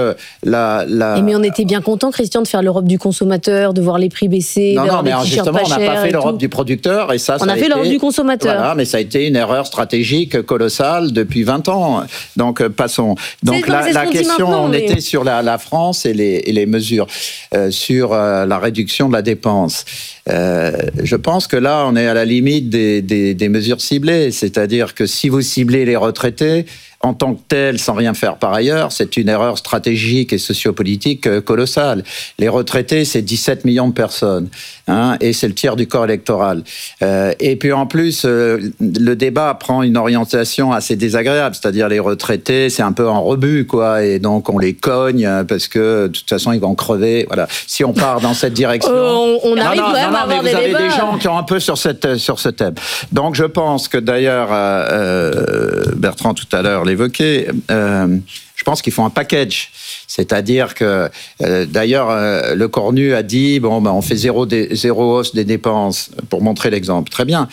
on était bien content, Christian, de faire l'Europe du consommateur, de voir les prix baisser, d'avoir des t-shirts pas chers. On n'a pas fait l'Europe du producteur, et ça on a fait l'Europe du consommateur. Voilà, mais ça a été une erreur stratégique colossale depuis 20 ans. Donc, passons. Donc, la question, on était sur la France et les mesures sur la réduction de la dépense. Je pense que là, on est à la limite des mesures ciblées. C'est-à-dire que si vous ciblez les retraités, en tant que tel, sans rien faire par ailleurs, c'est une erreur stratégique et sociopolitique colossale. Les retraités, c'est 17 millions de personnes, et c'est le tiers du corps électoral. Et puis en plus, le débat prend une orientation assez désagréable, c'est-à-dire les retraités, c'est un peu en rebut, quoi, et donc on les cogne parce que de toute façon ils vont crever. Voilà. Si on part dans cette direction, on arrive quand même à avoir des débats. Vous avez des gens qui ont un peu sur ce thème. Donc je pense que d'ailleurs, Bertrand tout à l'heure l'évoquait, je pense qu'il faut un package. C'est-à-dire que, d'ailleurs, le Cornu a dit, on fait zéro hausse des dépenses, pour montrer l'exemple. Très bien.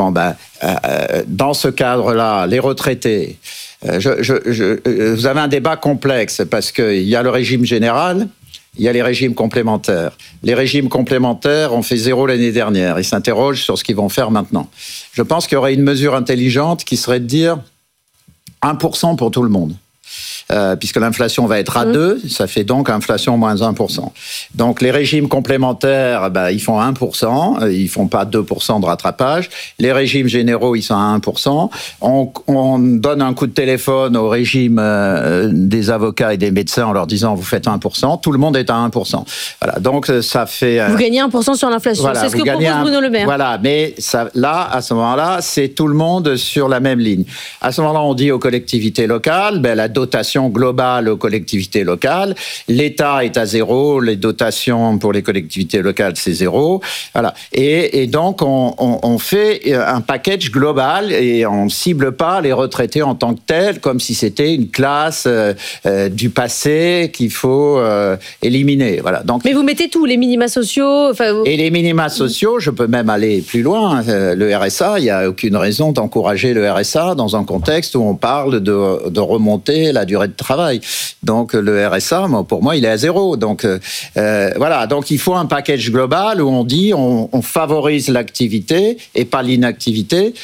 Dans ce cadre-là, les retraités, vous avez un débat complexe, parce qu'il y a le régime général, il y a les régimes complémentaires. Les régimes complémentaires ont fait 0 l'année dernière. Ils s'interrogent sur ce qu'ils vont faire maintenant. Je pense qu'il y aurait une mesure intelligente qui serait de dire 1% pour tout le monde. Puisque l'inflation va être à 2, ça fait donc inflation moins 1%. Donc les régimes complémentaires, ils font 1%, ils font pas 2% de rattrapage. Les régimes généraux, ils sont à 1%. On donne un coup de téléphone au régime des avocats et des médecins en leur disant vous faites 1%, tout le monde est à 1%. Voilà, donc ça fait... Vous gagnez 1% sur l'inflation, voilà, c'est ce que propose Bruno Le Maire. Voilà, mais ça, là, à ce moment-là, c'est tout le monde sur la même ligne. À ce moment-là, on dit aux collectivités locales, la dotation globale aux collectivités locales. L'État est à 0, les dotations pour les collectivités locales, c'est 0. Voilà. Et donc, on fait un package global et on ne cible pas les retraités en tant que tels, comme si c'était une classe du passé qu'il faut éliminer. Voilà. Donc, mais vous mettez tout, les minima sociaux... Et les minima sociaux, je peux même aller plus loin. Le RSA, il n'y a aucune raison d'encourager le RSA dans un contexte où on parle de remonter la durée de travail. Donc le RSA, pour moi, il est à 0. Donc voilà. Donc il faut un package global où on dit on favorise l'activité et pas l'inactivité.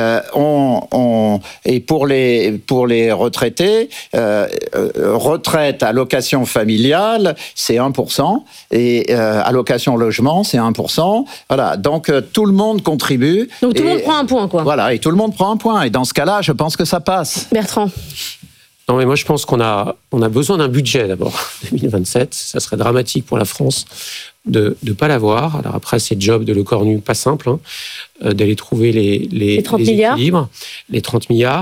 Et pour les retraités, retraite, allocation familiale, c'est 1%, et allocation logement, c'est 1%. Voilà. Donc tout le monde contribue. Donc tout le monde prend un point, quoi. Voilà. Et tout le monde prend un point. Et dans ce cas-là, je pense que ça passe. Bertrand. Non, mais moi, je pense qu'on a besoin d'un budget, d'abord, 2027. Ça serait dramatique pour la France de ne pas l'avoir. Alors après, c'est le job de Le Cornu, pas simple, d'aller trouver les 30 milliards. équilibres, les 30 milliards.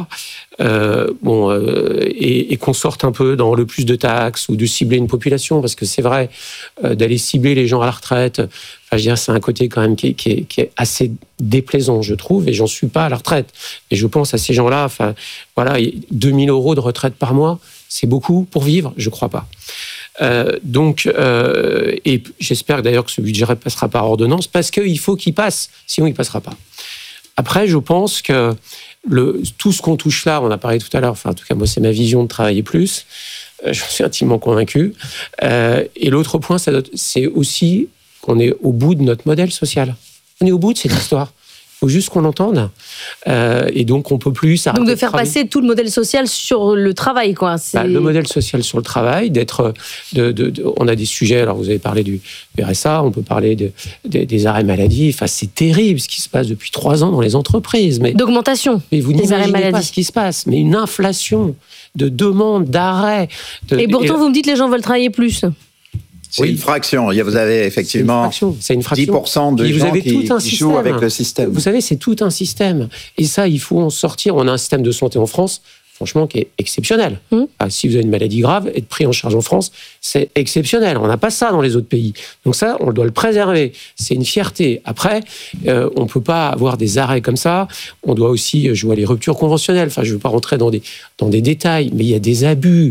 Et qu'on sorte un peu dans le plus de taxes ou de cibler une population, parce que c'est vrai, d'aller cibler les gens à la retraite, je veux dire, c'est un côté quand même qui est assez déplaisant, je trouve, et j'en suis pas à la retraite. Et je pense à ces gens-là, voilà, 2 000 euros de retraite par mois, c'est beaucoup pour vivre? Je crois pas. Et j'espère d'ailleurs que ce budget passera par ordonnance, parce qu'il faut qu'il passe, sinon il passera pas. Après, je pense que tout ce qu'on touche là, on a parlé tout à l'heure, enfin en tout cas moi c'est ma vision de travailler plus, j'en suis intimement convaincu. Et l'autre point, c'est aussi qu'on est au bout de notre modèle social. On est au bout de cette histoire. Il faut juste qu'on l'entende. Et donc, on ne peut plus s'arrêter. Donc, de faire passer tout le modèle social sur le travail, quoi. Le modèle social sur le travail, on a des sujets, alors vous avez parlé du RSA, on peut parler des arrêts maladie. Enfin, c'est terrible ce qui se passe depuis 3 ans dans les entreprises. D'augmentation mais vous des arrêts n'imaginez maladie. Pas ce qui se passe. Mais une inflation de demandes, d'arrêts. Et pourtant, vous me dites que les gens veulent travailler plus. C'est une fraction. Vous avez effectivement c'est une fraction. 10% de gens qui jouent avec le système. Vous savez, c'est tout un système. Et ça, il faut en sortir. On a un système de santé en France, franchement, qui est exceptionnel. Si vous avez une maladie grave, être pris en charge en France, c'est exceptionnel. On n'a pas ça dans les autres pays. Donc ça, on doit le préserver. C'est une fierté. Après, on ne peut pas avoir des arrêts comme ça. On doit aussi jouer à les ruptures conventionnelles. Enfin, je ne veux pas rentrer dans des détails, mais il y a des abus.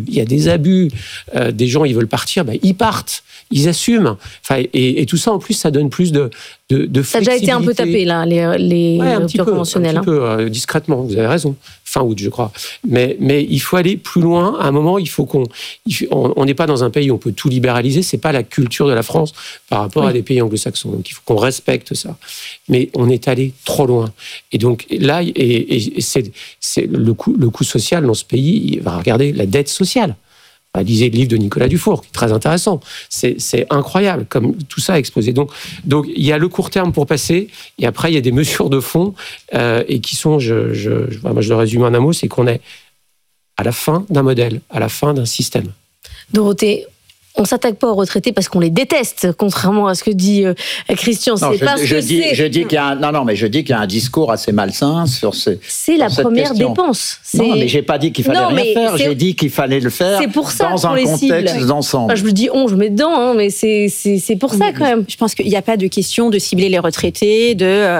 Des gens, ils veulent partir, ils partent. Ils assument. Enfin, et tout ça, en plus, ça donne plus de flexibilité. Ça a déjà été un peu tapé, là, les ruptures conventionnelles. Un petit peu, discrètement, vous avez raison. Fin août, je crois. Mais il faut aller plus loin. À un moment, il faut on n'est pas dans un pays où on peut tout libéraliser. C'est pas la culture de la France par rapport à des pays anglo-saxons. Donc, il faut qu'on respecte ça. Mais on est allé trop loin. Et donc, là, c'est le coût social dans ce pays. Il va regarder la dette sociale. Lisez le livre de Nicolas Dufour, qui est très intéressant. C'est incroyable, comme tout ça a explosé. Donc, il y a le court terme pour passer, et après, il y a des mesures de fond, et qui sont, moi, je le résume en un mot, c'est qu'on est à la fin d'un modèle, à la fin d'un système. Dorothée, on ne s'attaque pas aux retraités parce qu'on les déteste, contrairement à ce que dit Christian. Je dis qu'il y a un discours assez malsain sur C'est la première dépense. Non, mais j'ai pas dit qu'il fallait rien faire. J'ai dit qu'il fallait le faire dans un contexte d'ensemble. Je me dis je mets dedans, mais c'est pour ça quand même. Je pense qu'il n'y a pas de question de cibler les retraités.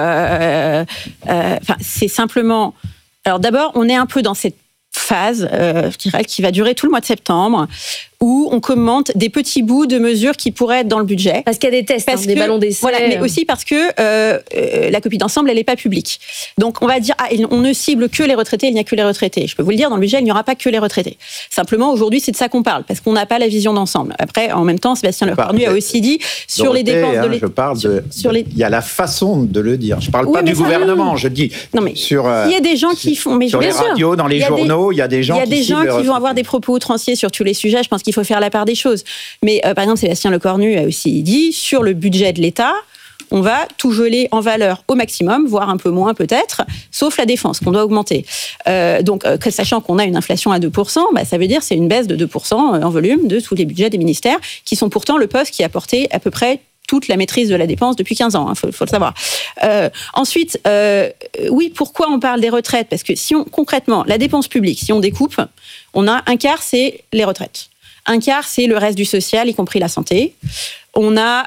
C'est simplement. Alors d'abord, on est un peu dans cette phase, je dirais, qui va durer tout le mois de septembre, où on commente des petits bouts de mesures qui pourraient être dans le budget. Parce qu'il y a des tests, des ballons d'essai. Voilà, mais aussi parce que la copie d'ensemble, elle n'est pas publique. Donc on va dire, on ne cible que les retraités, il n'y a que les retraités. Je peux vous le dire, dans le budget, il n'y aura pas que les retraités. Simplement, aujourd'hui, c'est de ça qu'on parle, parce qu'on n'a pas la vision d'ensemble. Après, en même temps, Sébastien Lecornu a aussi dit, sur les dépenses de l'État... Je parle il y a la façon de le dire. Je ne parle pas du gouvernement, je dis... Non, mais il y a des gens qui font... Mais sur les radios, dans les journaux, il y a des gens qui vont avoir des propos outranciers sur tous les sujets. Je pense qu'il faut faire la part des choses. Mais par exemple, Sébastien Lecornu a aussi dit, sur le budget de l'État, on va tout geler en valeur au maximum, voire un peu moins peut-être, sauf la défense, qu'on doit augmenter. Donc, sachant qu'on a une inflation à 2%, ça veut dire c'est une baisse de 2% en volume de tous les budgets des ministères, qui sont pourtant le poste qui a porté à peu près toute la maîtrise de la dépense depuis 15 ans, faut le savoir. Ensuite, oui, pourquoi on parle des retraites ? Parce que concrètement, la dépense publique, si on découpe, on a un quart, c'est les retraites. Un quart, c'est le reste du social, y compris la santé. On a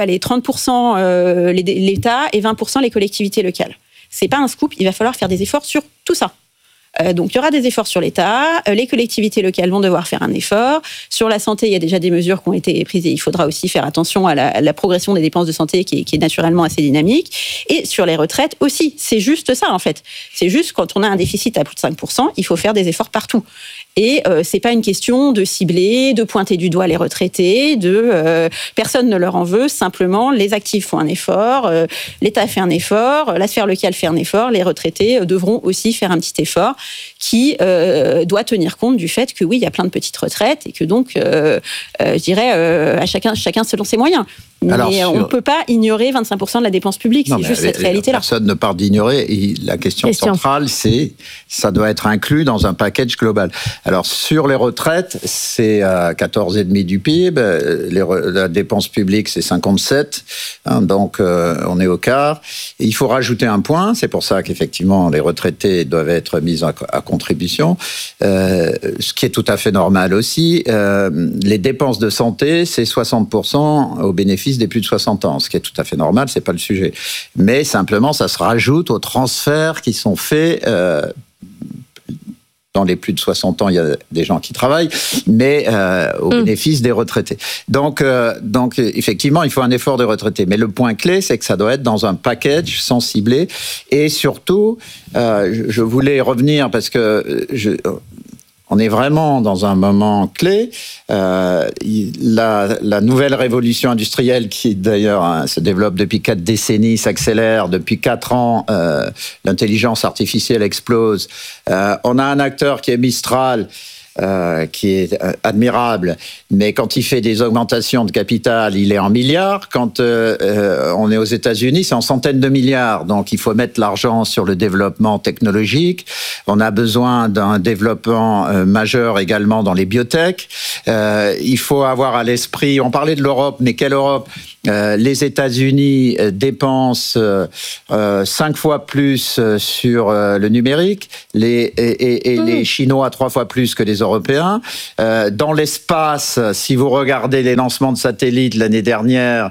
30% l'État et 20% les collectivités locales. C'est pas un scoop, il va falloir faire des efforts sur tout ça. Donc, il y aura des efforts sur l'État. Les collectivités locales vont devoir faire un effort. Sur la santé, il y a déjà des mesures qui ont été prises et il faudra aussi faire attention à la progression des dépenses de santé qui est naturellement assez dynamique. Et sur les retraites aussi. C'est juste ça, en fait. C'est juste quand on a un déficit à plus de 5%, il faut faire des efforts partout. Et c'est pas une question de cibler, de pointer du doigt les retraités, personne ne leur en veut, simplement les actifs font un effort, l'État fait un effort, la sphère locale fait un effort, les retraités devront aussi faire un petit effort qui doit tenir compte du fait que oui, il y a plein de petites retraites et que donc, je dirais, à chacun selon ses moyens. Mais on ne peut pas ignorer 25% de la dépense publique, c'est juste cette réalité-là. Personne ne parle d'ignorer. La question centrale, c'est ça doit être inclus dans un package global. Alors, sur les retraites, c'est 14,5% du PIB. La dépense publique, c'est 57%. Donc, on est au quart. Et il faut rajouter un point. C'est pour ça qu'effectivement, les retraités doivent être mis à contribution. Ce qui est tout à fait normal aussi. Les dépenses de santé, c'est 60% au bénéfice des plus de 60 ans, ce qui est tout à fait normal, c'est pas le sujet. Mais simplement, ça se rajoute aux transferts qui sont faits Dans les plus de 60 ans, il y a des gens qui travaillent, mais au bénéfice des retraités. Donc, effectivement, il faut un effort des retraités. Mais le point clé, c'est que ça doit être dans un package sans cibler. Et surtout, je voulais revenir parce que on est vraiment dans un moment clé. La nouvelle révolution industrielle qui, d'ailleurs, se développe depuis 4 décennies, s'accélère. Depuis 4 ans, l'intelligence artificielle explose. On a un acteur qui est Mistral, qui est admirable, mais quand il fait des augmentations de capital, il est en milliards. Quand on est aux États-Unis, c'est en centaines de milliards. Donc, il faut mettre l'argent sur le développement technologique. On a besoin d'un développement majeur également dans les biotech. Il faut avoir à l'esprit, on parlait de l'Europe, mais quelle Europe ? Les États-Unis dépensent 5 fois plus sur le numérique, les Chinois 3 fois plus que les Européens. Dans l'espace, si vous regardez les lancements de satellites l'année dernière,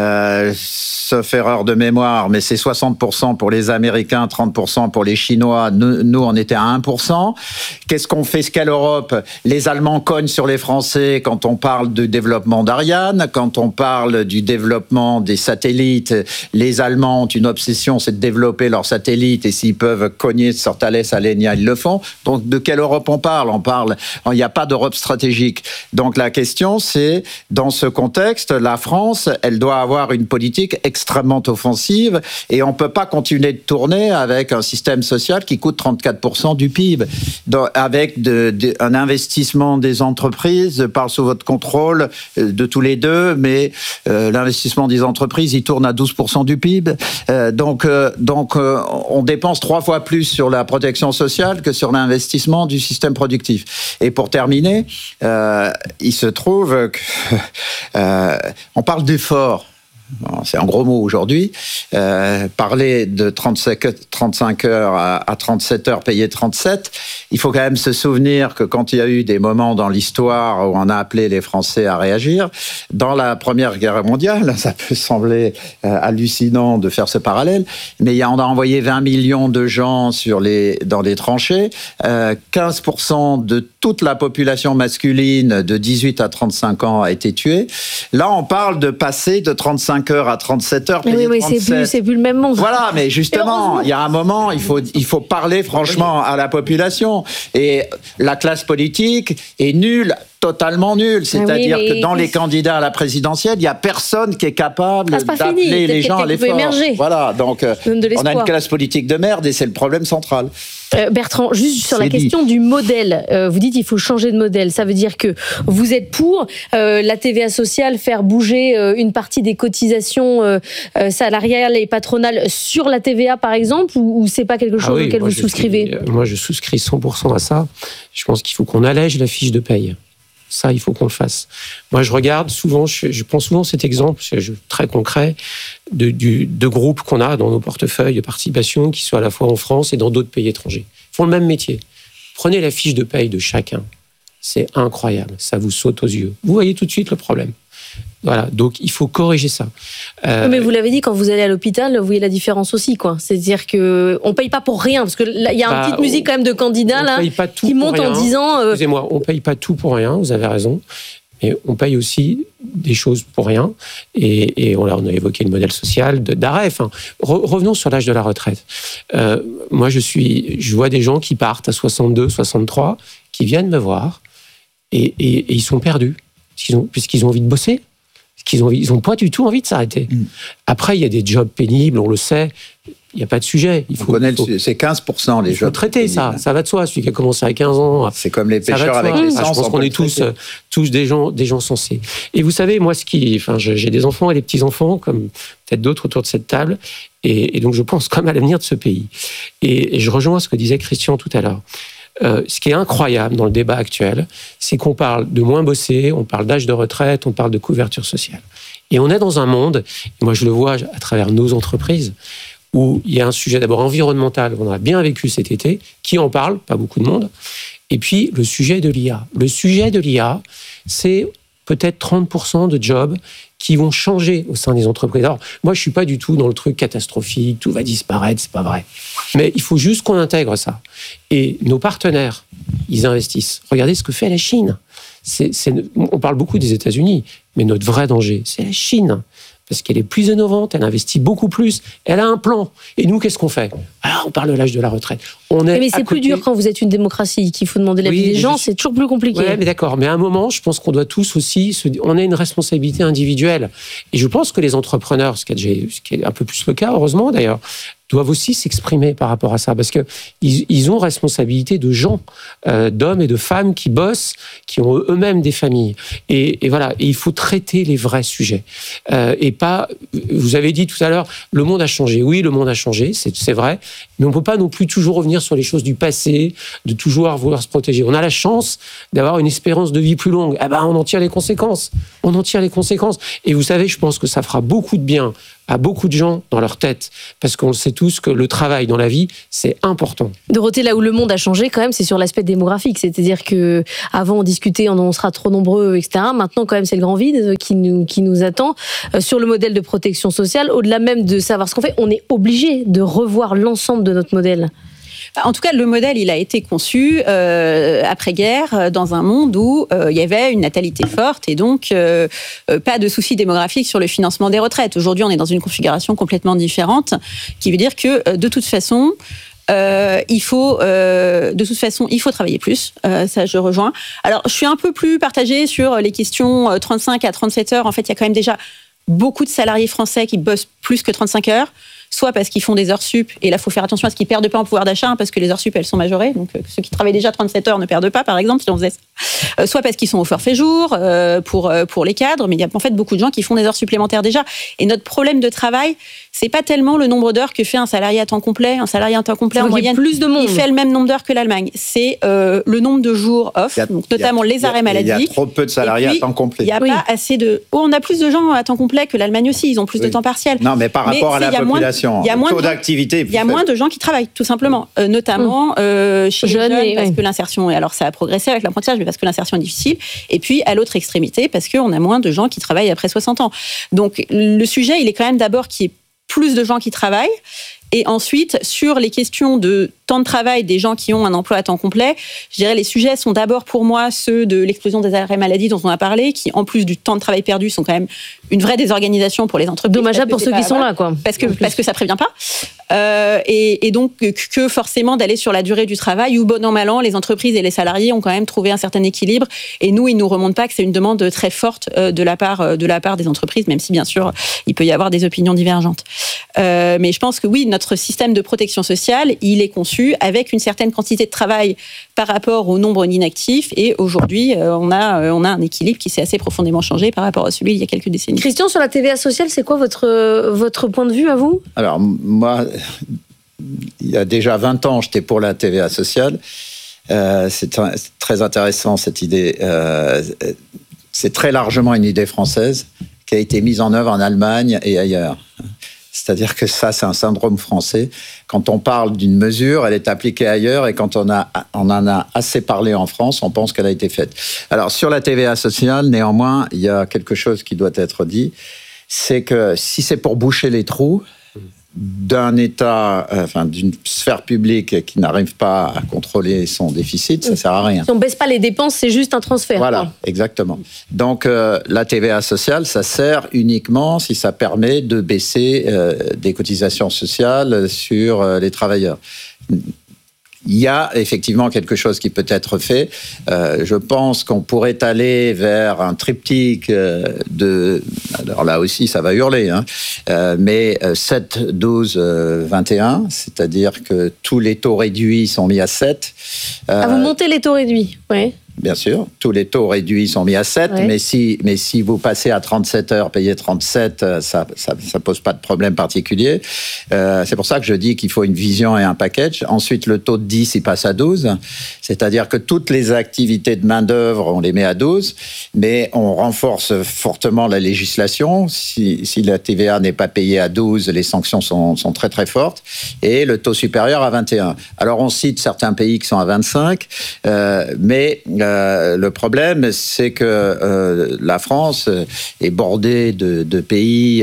sauf erreur de mémoire, mais c'est 60% pour les Américains, 30% pour les Chinois. Nous, on était à 1%. Qu'est-ce qu'on fait? Quelle Europe? Les Allemands cognent sur les Français quand on parle du développement d'Ariane, quand on parle du développement des satellites. Les Allemands ont une obsession, c'est de développer leurs satellites, et s'ils peuvent cogner sur Thales, Alenia, ils le font. Donc, de quelle Europe on parle? Il n'y a pas d'Europe stratégique. Donc, la question, c'est, dans ce contexte, la France, elle doit avoir une politique extrêmement offensive, et on ne peut pas continuer de tourner avec un système social qui coûte 34% du PIB, avec un investissement des entreprises. Je parle sous votre contrôle de tous les deux, mais l'investissement des entreprises, il tourne à 12% du PIB. Donc, on dépense 3 fois plus sur la protection sociale que sur l'investissement du système productif. Et pour terminer, il se trouve on parle d'effort. C'est un gros mot aujourd'hui. Parler de 35 heures à 37 heures, payer 37, il faut quand même se souvenir que quand il y a eu des moments dans l'histoire où on a appelé les Français à réagir, dans la Première Guerre mondiale, ça peut sembler hallucinant de faire ce parallèle, mais on a envoyé 20 millions de gens dans les tranchées, 15% de toute la population masculine de 18 à 35 ans a été tuée. Là, on parle de passer de 35 heures à 37 heures. Mais oui, c'est plus le même monde. Voilà, mais justement, il y a un moment, il faut parler franchement à la population. Et la classe politique est nulle, totalement nulle. C'est-à-dire que dans les candidats à la présidentielle, il n'y a personne qui est capable d'appeler les gens à l'effort. Voilà, donc on a une classe politique de merde et c'est le problème central. Bertrand, juste sur la question du modèle, vous dites qu'il faut changer de modèle. Ça veut dire que vous êtes pour la TVA sociale, faire bouger une partie des cotisations salariales et patronales sur la TVA, par exemple, ou c'est pas quelque chose auquel vous souscrivez? Moi, je souscris 100% à ça. Je pense qu'il faut qu'on allège la fiche de paye. Ça, il faut qu'on le fasse. Moi, je regarde souvent, je prends souvent cet exemple, très concret, de groupes qu'on a dans nos portefeuilles de participation, qui sont à la fois en France et dans d'autres pays étrangers. Ils font le même métier. Prenez la fiche de paye de chacun. C'est incroyable. Ça vous saute aux yeux. Vous voyez tout de suite le problème. Voilà, donc il faut corriger ça. Mais vous l'avez dit, quand vous allez à l'hôpital, vous voyez la différence aussi, quoi. C'est-à-dire que on paye pas pour rien, parce que là, il y a une petite musique quand même de candidat là qui monte en disant. Excusez-moi, on paye pas tout pour rien. Vous avez raison, mais on paye aussi des choses pour rien. Et on a évoqué le modèle social d'arrêt. Enfin, revenons sur l'âge de la retraite. Moi, je vois des gens qui partent à 62, 63, qui viennent me voir et ils sont perdus. Puisqu'ils ont envie de bosser, ils n'ont pas du tout envie de s'arrêter. Après, il y a des jobs pénibles, on le sait, il n'y a pas de sujet. C'est 15% les jobs. Il faut traiter ça va de soi. Celui qui a commencé à 15 ans. C'est comme les pêcheurs avec l'essence. Je pense qu'on est tous des gens sensés. Et vous savez, moi, j'ai des enfants et des petits-enfants, comme peut-être d'autres autour de cette table, et donc je pense quand même à l'avenir de ce pays. Et je rejoins ce que disait Christian tout à l'heure. Ce qui est incroyable dans le débat actuel, c'est qu'on parle de moins bosser, on parle d'âge de retraite, on parle de couverture sociale. Et on est dans un monde, et moi je le vois à travers nos entreprises, où il y a un sujet d'abord environnemental, qu'on a bien vécu cet été, qui en parle, pas beaucoup de monde, et puis le sujet de l'IA. Le sujet de l'IA, c'est peut-être 30% de jobs qui vont changer au sein des entreprises. Alors, moi, je suis pas du tout dans le truc catastrophique, tout va disparaître, c'est pas vrai. Mais il faut juste qu'on intègre ça. Et nos partenaires, ils investissent. Regardez ce que fait la Chine. On parle beaucoup des États-Unis, mais notre vrai danger, c'est la Chine. Parce qu'elle est plus innovante, elle investit beaucoup plus, elle a un plan. Et nous, qu'est-ce qu'on fait ? Alors, on parle de l'âge de la retraite. Mais c'est plus dur quand vous êtes une démocratie, qu'il faut demander l'avis des gens, c'est toujours plus compliqué. Oui, mais d'accord. Mais à un moment, je pense qu'on doit tous aussi... On a une responsabilité individuelle. Et je pense que les entrepreneurs, ce qui est un peu plus le cas, heureusement d'ailleurs, doivent aussi s'exprimer par rapport à ça, parce que ils ont responsabilité de gens, d'hommes et de femmes qui bossent, qui ont eux-mêmes des familles. Et voilà, et il faut traiter les vrais sujets. Et pas, vous avez dit tout à l'heure, le monde a changé. Oui, le monde a changé, c'est vrai, mais on peut pas non plus toujours revenir sur les choses du passé, de toujours vouloir se protéger. On a la chance d'avoir une espérance de vie plus longue. Eh ben, on en tire les conséquences. On en tire les conséquences. Et vous savez, je pense que ça fera beaucoup de bien à beaucoup de gens dans leur tête, parce qu'on le sait tous que le travail dans la vie, c'est important. Dorothée, là où le monde a changé quand même, c'est sur l'aspect démographique, c'est-à-dire que avant on discutait, on sera trop nombreux, etc. Maintenant quand même c'est le grand vide qui nous attend. Sur le modèle de protection sociale, au-delà même de savoir ce qu'on fait, on est obligé de revoir l'ensemble de notre modèle. En tout cas, le modèle, il a été conçu après-guerre dans un monde où il y avait une natalité forte et donc pas de soucis démographiques sur le financement des retraites. Aujourd'hui, on est dans une configuration complètement différente, qui veut dire que de toute façon, il faut travailler plus. Ça, je rejoins. Alors, je suis un peu plus partagée sur les questions 35 à 37 heures. En fait, il y a quand même déjà beaucoup de salariés français qui bossent plus que 35 heures. Soit parce qu'ils font des heures sup, et là, il faut faire attention à ce qu'ils ne perdent pas en pouvoir d'achat, parce que les heures sup, elles sont majorées. Donc, ceux qui travaillent déjà 37 heures ne perdent pas, par exemple, si on faisait ça. Soit parce qu'ils sont au forfait jour, pour les cadres, mais il y a en fait beaucoup de gens qui font des heures supplémentaires déjà. Et notre problème de travail, c'est pas tellement le nombre d'heures que fait un salarié à temps complet. Un salarié à temps complet, en moyenne, plus de monde. Il fait le même nombre d'heures que l'Allemagne. C'est le nombre de jours off, donc notamment les arrêts maladie. Il y a trop peu de salariés à temps complet. Il n'y a pas assez de... on a plus de gens à temps complet que l'Allemagne aussi. Ils ont plus de temps partiel. Non, mais par rapport à la population, le taux d'activité est plus faible. Il y a moins de gens qui travaillent, tout simplement. Notamment chez les jeunes, parce que l'insertion... Alors, ça a progressé avec l'apprentissage, mais parce que l'insertion est difficile. Et puis, à l'autre extrémité, parce qu'on a moins de gens qui travaillent après 60 ans. Donc, le sujet, il est quand même d'abord qu'il y ait plus de gens qui travaillent. Et ensuite, sur les questions de temps de travail des gens qui ont un emploi à temps complet, je dirais les sujets sont d'abord pour moi ceux de l'explosion des arrêts maladie dont on a parlé, qui en plus du temps de travail perdu sont quand même une vraie désorganisation pour les entreprises. Dommageable pour ceux qui sont là, quoi. Parce que ça prévient pas. Et donc que forcément d'aller sur la durée du travail, où bon an mal an, les entreprises et les salariés ont quand même trouvé un certain équilibre. Et nous, il nous remonte pas que c'est une demande très forte de la part des entreprises, même si bien sûr il peut y avoir des opinions divergentes. Mais je pense que oui, notre système de protection sociale, il est conçu avec une certaine quantité de travail par rapport au nombre d'inactifs. Et aujourd'hui, on a un équilibre qui s'est assez profondément changé par rapport à celui d'il y a quelques décennies. Christian, sur la TVA sociale, c'est quoi votre point de vue à vous ? Alors, moi, il y a déjà 20 ans, j'étais pour la TVA sociale. C'est très intéressant, cette idée. C'est très largement une idée française qui a été mise en œuvre en Allemagne et ailleurs. C'est-à-dire que ça, c'est un syndrome français. Quand on parle d'une mesure, elle est appliquée ailleurs, et quand on en a assez parlé en France, on pense qu'elle a été faite. Alors, sur la TVA sociale, néanmoins, il y a quelque chose qui doit être dit, c'est que si c'est pour boucher les trous d'un État, d'une sphère publique qui n'arrive pas à contrôler son déficit, ça ne sert à rien. Si on ne baisse pas les dépenses, c'est juste un transfert. Voilà, quoi. Exactement. Donc, la TVA sociale, ça sert uniquement si ça permet de baisser des cotisations sociales sur les travailleurs. Il y a effectivement quelque chose qui peut être fait. Je pense qu'on pourrait aller vers un triptyque alors là aussi, ça va hurler, mais 7, 12, 21, c'est-à-dire que tous les taux réduits sont mis à 7. Vous montez les taux réduits, oui. Bien sûr, tous les taux réduits sont mis à 7, ouais. mais si vous passez à 37 heures, payez 37, ça pose pas de problème particulier. C'est pour ça que je dis qu'il faut une vision et un package. Ensuite, le taux de 10, il passe à 12, c'est-à-dire que toutes les activités de main-d'œuvre, on les met à 12, mais on renforce fortement la législation. Si la TVA n'est pas payée à 12, les sanctions sont très très fortes, et le taux supérieur à 21. Alors on cite certains pays qui sont à 25, mais le problème, c'est que la France est bordée de pays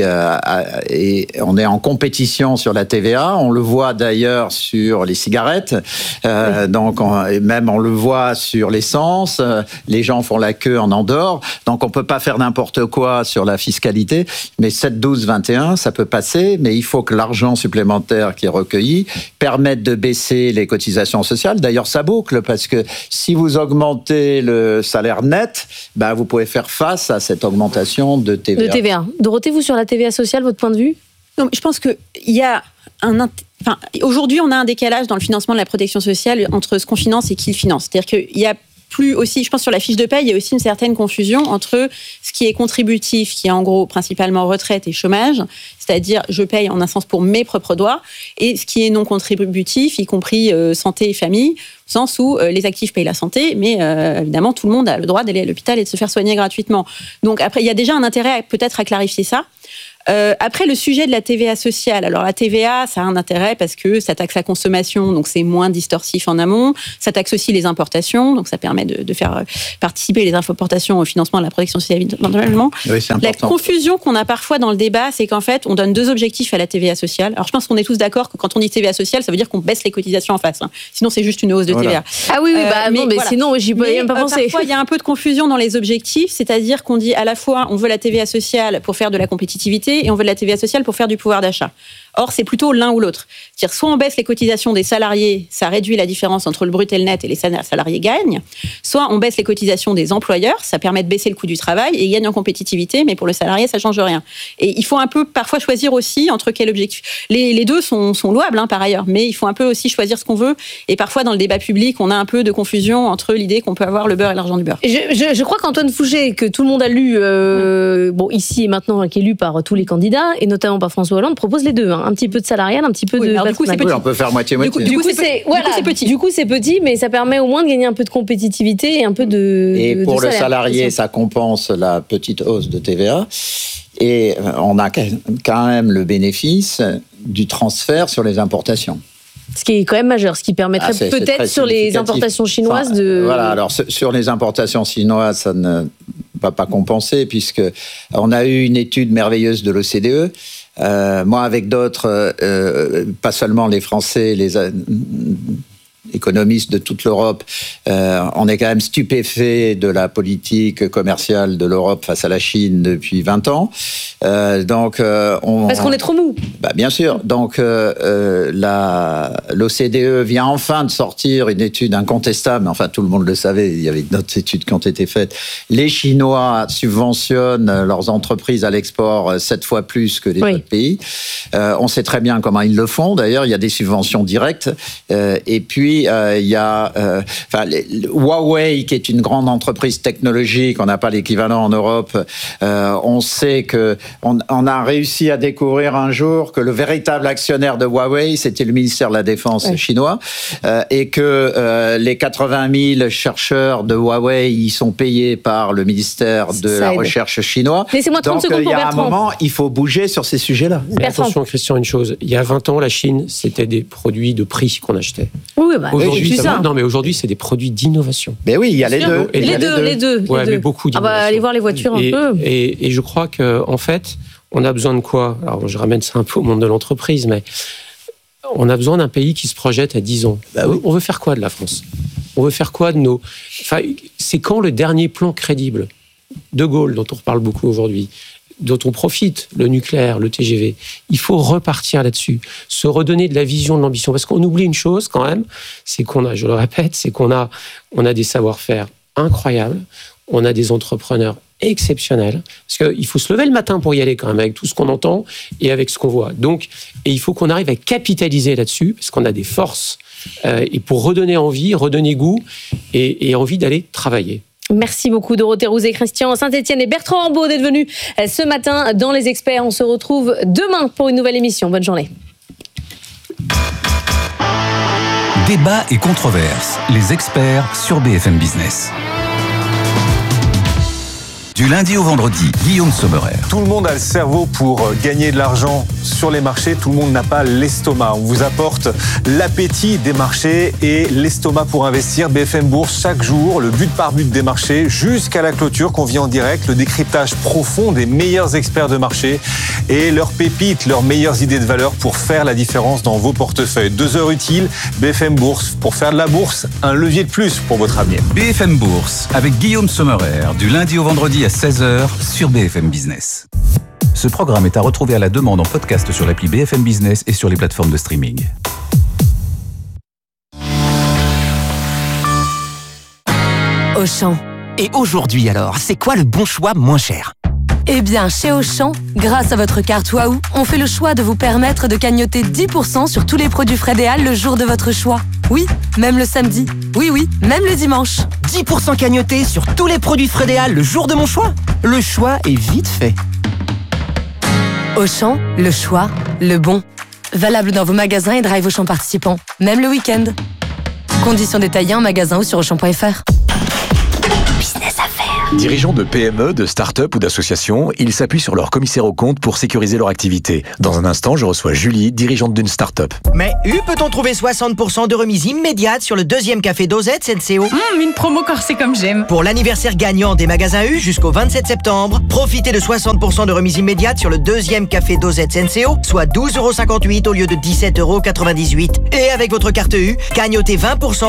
et on est en compétition sur la TVA. On le voit d'ailleurs sur les cigarettes. Donc, même on le voit sur l'essence. Les gens font la queue en Andorre. Donc, on peut pas faire n'importe quoi sur la fiscalité. Mais 7, 12, 21, ça peut passer. Mais il faut que l'argent supplémentaire qui est recueilli permette de baisser les cotisations sociales. D'ailleurs, ça boucle parce que si vous augmentez le salaire net, vous pouvez faire face à cette augmentation de TVA. De TVA. Dorothée, vous, sur la TVA sociale, votre point de vue ? Non, je pense qu'il y a aujourd'hui, on a un décalage dans le financement de la protection sociale entre ce qu'on finance et qui le finance. C'est-à-dire qu'il y a plus aussi, je pense, sur la fiche de paye, il y a aussi une certaine confusion entre ce qui est contributif, qui est en gros principalement retraite et chômage, c'est-à-dire je paye en un sens pour mes propres droits, et ce qui est non contributif, y compris santé et famille, au sens où les actifs payent la santé, mais évidemment tout le monde a le droit d'aller à l'hôpital et de se faire soigner gratuitement. Donc après, il y a déjà un intérêt peut-être à clarifier ça. Après, le sujet de la TVA sociale. Alors, la TVA, ça a un intérêt parce que ça taxe la consommation, donc c'est moins distorsif en amont. Ça taxe aussi les importations, donc ça permet de faire participer les importations au financement de la protection sociale éventuellement. Oui, c'est important. La confusion qu'on a parfois dans le débat, c'est qu'en fait, on donne deux objectifs à la TVA sociale. Alors, je pense qu'on est tous d'accord que quand on dit TVA sociale, ça veut dire qu'on baisse les cotisations en face. Sinon, c'est juste une hausse de TVA. Ah oui, mais sinon, j'y peux même pas penser. Parfois, il y a un peu de confusion dans les objectifs, c'est-à-dire qu'on dit à la fois, on veut la TVA sociale pour faire de la compétitivité, et on veut de la TVA sociale pour faire du pouvoir d'achat. Or, c'est plutôt l'un ou l'autre. C'est-à-dire, soit on baisse les cotisations des salariés, ça réduit la différence entre le brut et le net, et les salariés gagnent. Soit on baisse les cotisations des employeurs, ça permet de baisser le coût du travail, et ils gagnent en compétitivité, mais pour le salarié, ça change rien. Et il faut un peu, parfois, choisir aussi entre quel objectif. Les deux sont louables, par ailleurs, mais il faut un peu aussi choisir ce qu'on veut. Et parfois, dans le débat public, on a un peu de confusion entre l'idée qu'on peut avoir le beurre et l'argent du beurre. Je crois qu'Antoine Fouché, que tout le monde a lu, ici et maintenant, qui est lu par tous les candidats, et notamment par François Hollande, propose les deux. Un petit peu de salarial, un petit peu de patronal. Oui, on peut faire moitié-moitié. Du coup, c'est petit. Du coup, c'est petit, mais ça permet au moins de gagner un peu de compétitivité et un peu de Et pour de le salaire, salarié, ça compense la petite hausse de TVA. Et on a quand même le bénéfice du transfert sur les importations. Ce qui est quand même majeur, ce qui permettrait peut-être sur les importations chinoises de... Voilà, alors sur les importations chinoises, ça ne va pas compenser, puisque on a eu une étude merveilleuse de l'OCDE. Moi, avec d'autres, pas seulement les Français, les économistes de toute l'Europe, on est quand même stupéfait de la politique commerciale de l'Europe face à la Chine depuis 20 ans. Parce qu'on est trop mou. Bien sûr. Donc, l'OCDE vient enfin de sortir une étude incontestable, enfin tout le monde le savait, il y avait d'autres études qui ont été faites. Les Chinois subventionnent leurs entreprises à l'export 7 fois plus que les autres pays. On sait très bien comment ils le font. D'ailleurs, il y a des subventions directes. Et puis, il y a Huawei, qui est une grande entreprise technologique. On n'a pas l'équivalent en Europe. On sait que on a réussi à découvrir un jour que le véritable actionnaire de Huawei, c'était le ministère de la Défense chinois, et que les 80 000 chercheurs de Huawei, ils sont payés par le ministère de la Recherche chinois. Laissez-moi 30 secondes pour Bertrand. Donc, il y a un moment, il faut bouger sur ces sujets-là. Mais attention, Christian, une chose. Il y a 20 ans, la Chine, c'était des produits de prix qu'on achetait. Oui, aujourd'hui, aujourd'hui, c'est des produits d'innovation. Mais oui, il y a les deux. Les deux. Mais beaucoup d'innovation. Allez voir les voitures un peu. Et je crois qu'en fait, on a besoin de quoi ? Alors, je ramène ça un peu au monde de l'entreprise, mais on a besoin d'un pays qui se projette à 10 ans. On veut faire quoi de la France ? On veut faire quoi de nos... Enfin, c'est quand le dernier plan crédible ? De Gaulle, dont on reparle beaucoup aujourd'hui, dont on profite, le nucléaire, le TGV. Il faut repartir là-dessus, se redonner de la vision, de l'ambition. Parce qu'on oublie une chose quand même, c'est qu'on a, je le répète, c'est qu'on a des savoir-faire incroyables, on a des entrepreneurs exceptionnels, parce qu'il faut se lever le matin pour y aller quand même, avec tout ce qu'on entend et avec ce qu'on voit. Donc, et il faut qu'on arrive à capitaliser là-dessus, parce qu'on a des forces, et pour redonner envie, redonner goût, et envie d'aller travailler. Merci beaucoup Dorothée Rouzet, Christian Saint-Etienne et Bertrand Rambaud d'être venus ce matin dans Les Experts. On se retrouve demain pour une nouvelle émission. Bonne journée. Débat et controverses. Les Experts sur BFM Business. Du lundi au vendredi, Guillaume Sommerer. Tout le monde a le cerveau pour gagner de l'argent sur les marchés. Tout le monde n'a pas l'estomac. On vous apporte l'appétit des marchés et l'estomac pour investir. BFM Bourse, chaque jour, le but par but des marchés jusqu'à la clôture qu'on vit en direct. Le décryptage profond des meilleurs experts de marché et leurs pépites, leurs meilleures idées de valeur pour faire la différence dans vos portefeuilles. 2 heures utiles, BFM Bourse. Pour faire de la bourse, un levier de plus pour votre avenir. BFM Bourse, avec Guillaume Sommerer, du lundi au vendredi à 16h sur BFM Business. Ce programme est à retrouver à la demande en podcast sur l'appli BFM Business et sur les plateformes de streaming. Auchan. Et aujourd'hui alors, c'est quoi le bon choix moins cher ? Eh bien, chez Auchan, grâce à votre carte Waouh, on fait le choix de vous permettre de cagnotter 10% sur tous les produits Frédéal le jour de votre choix. Oui, même le samedi. Oui, même le dimanche. 10% cagnotés sur tous les produits Frédéal le jour de mon choix ? Le choix est vite fait. Auchan, le choix, le bon. Valable dans vos magasins et drive Auchan participants, même le week-end. Conditions détaillées en magasin ou sur Auchan.fr. Business à faire. Dirigeants de PME, de start-up ou d'associations, ils s'appuient sur leur commissaire aux comptes pour sécuriser leur activité. Dans un instant, je reçois Julie, dirigeante d'une start-up. Mais peut-on trouver 60% de remise immédiate sur le deuxième café Dosette Senseo ? Une promo corsée comme j'aime. Pour l'anniversaire gagnant des magasins U jusqu'au 27 septembre, profitez de 60% de remise immédiate sur le deuxième café Dosette Senseo, soit 12,58€ au lieu de 17,98€. Et avec votre carte U, gagnotez 20%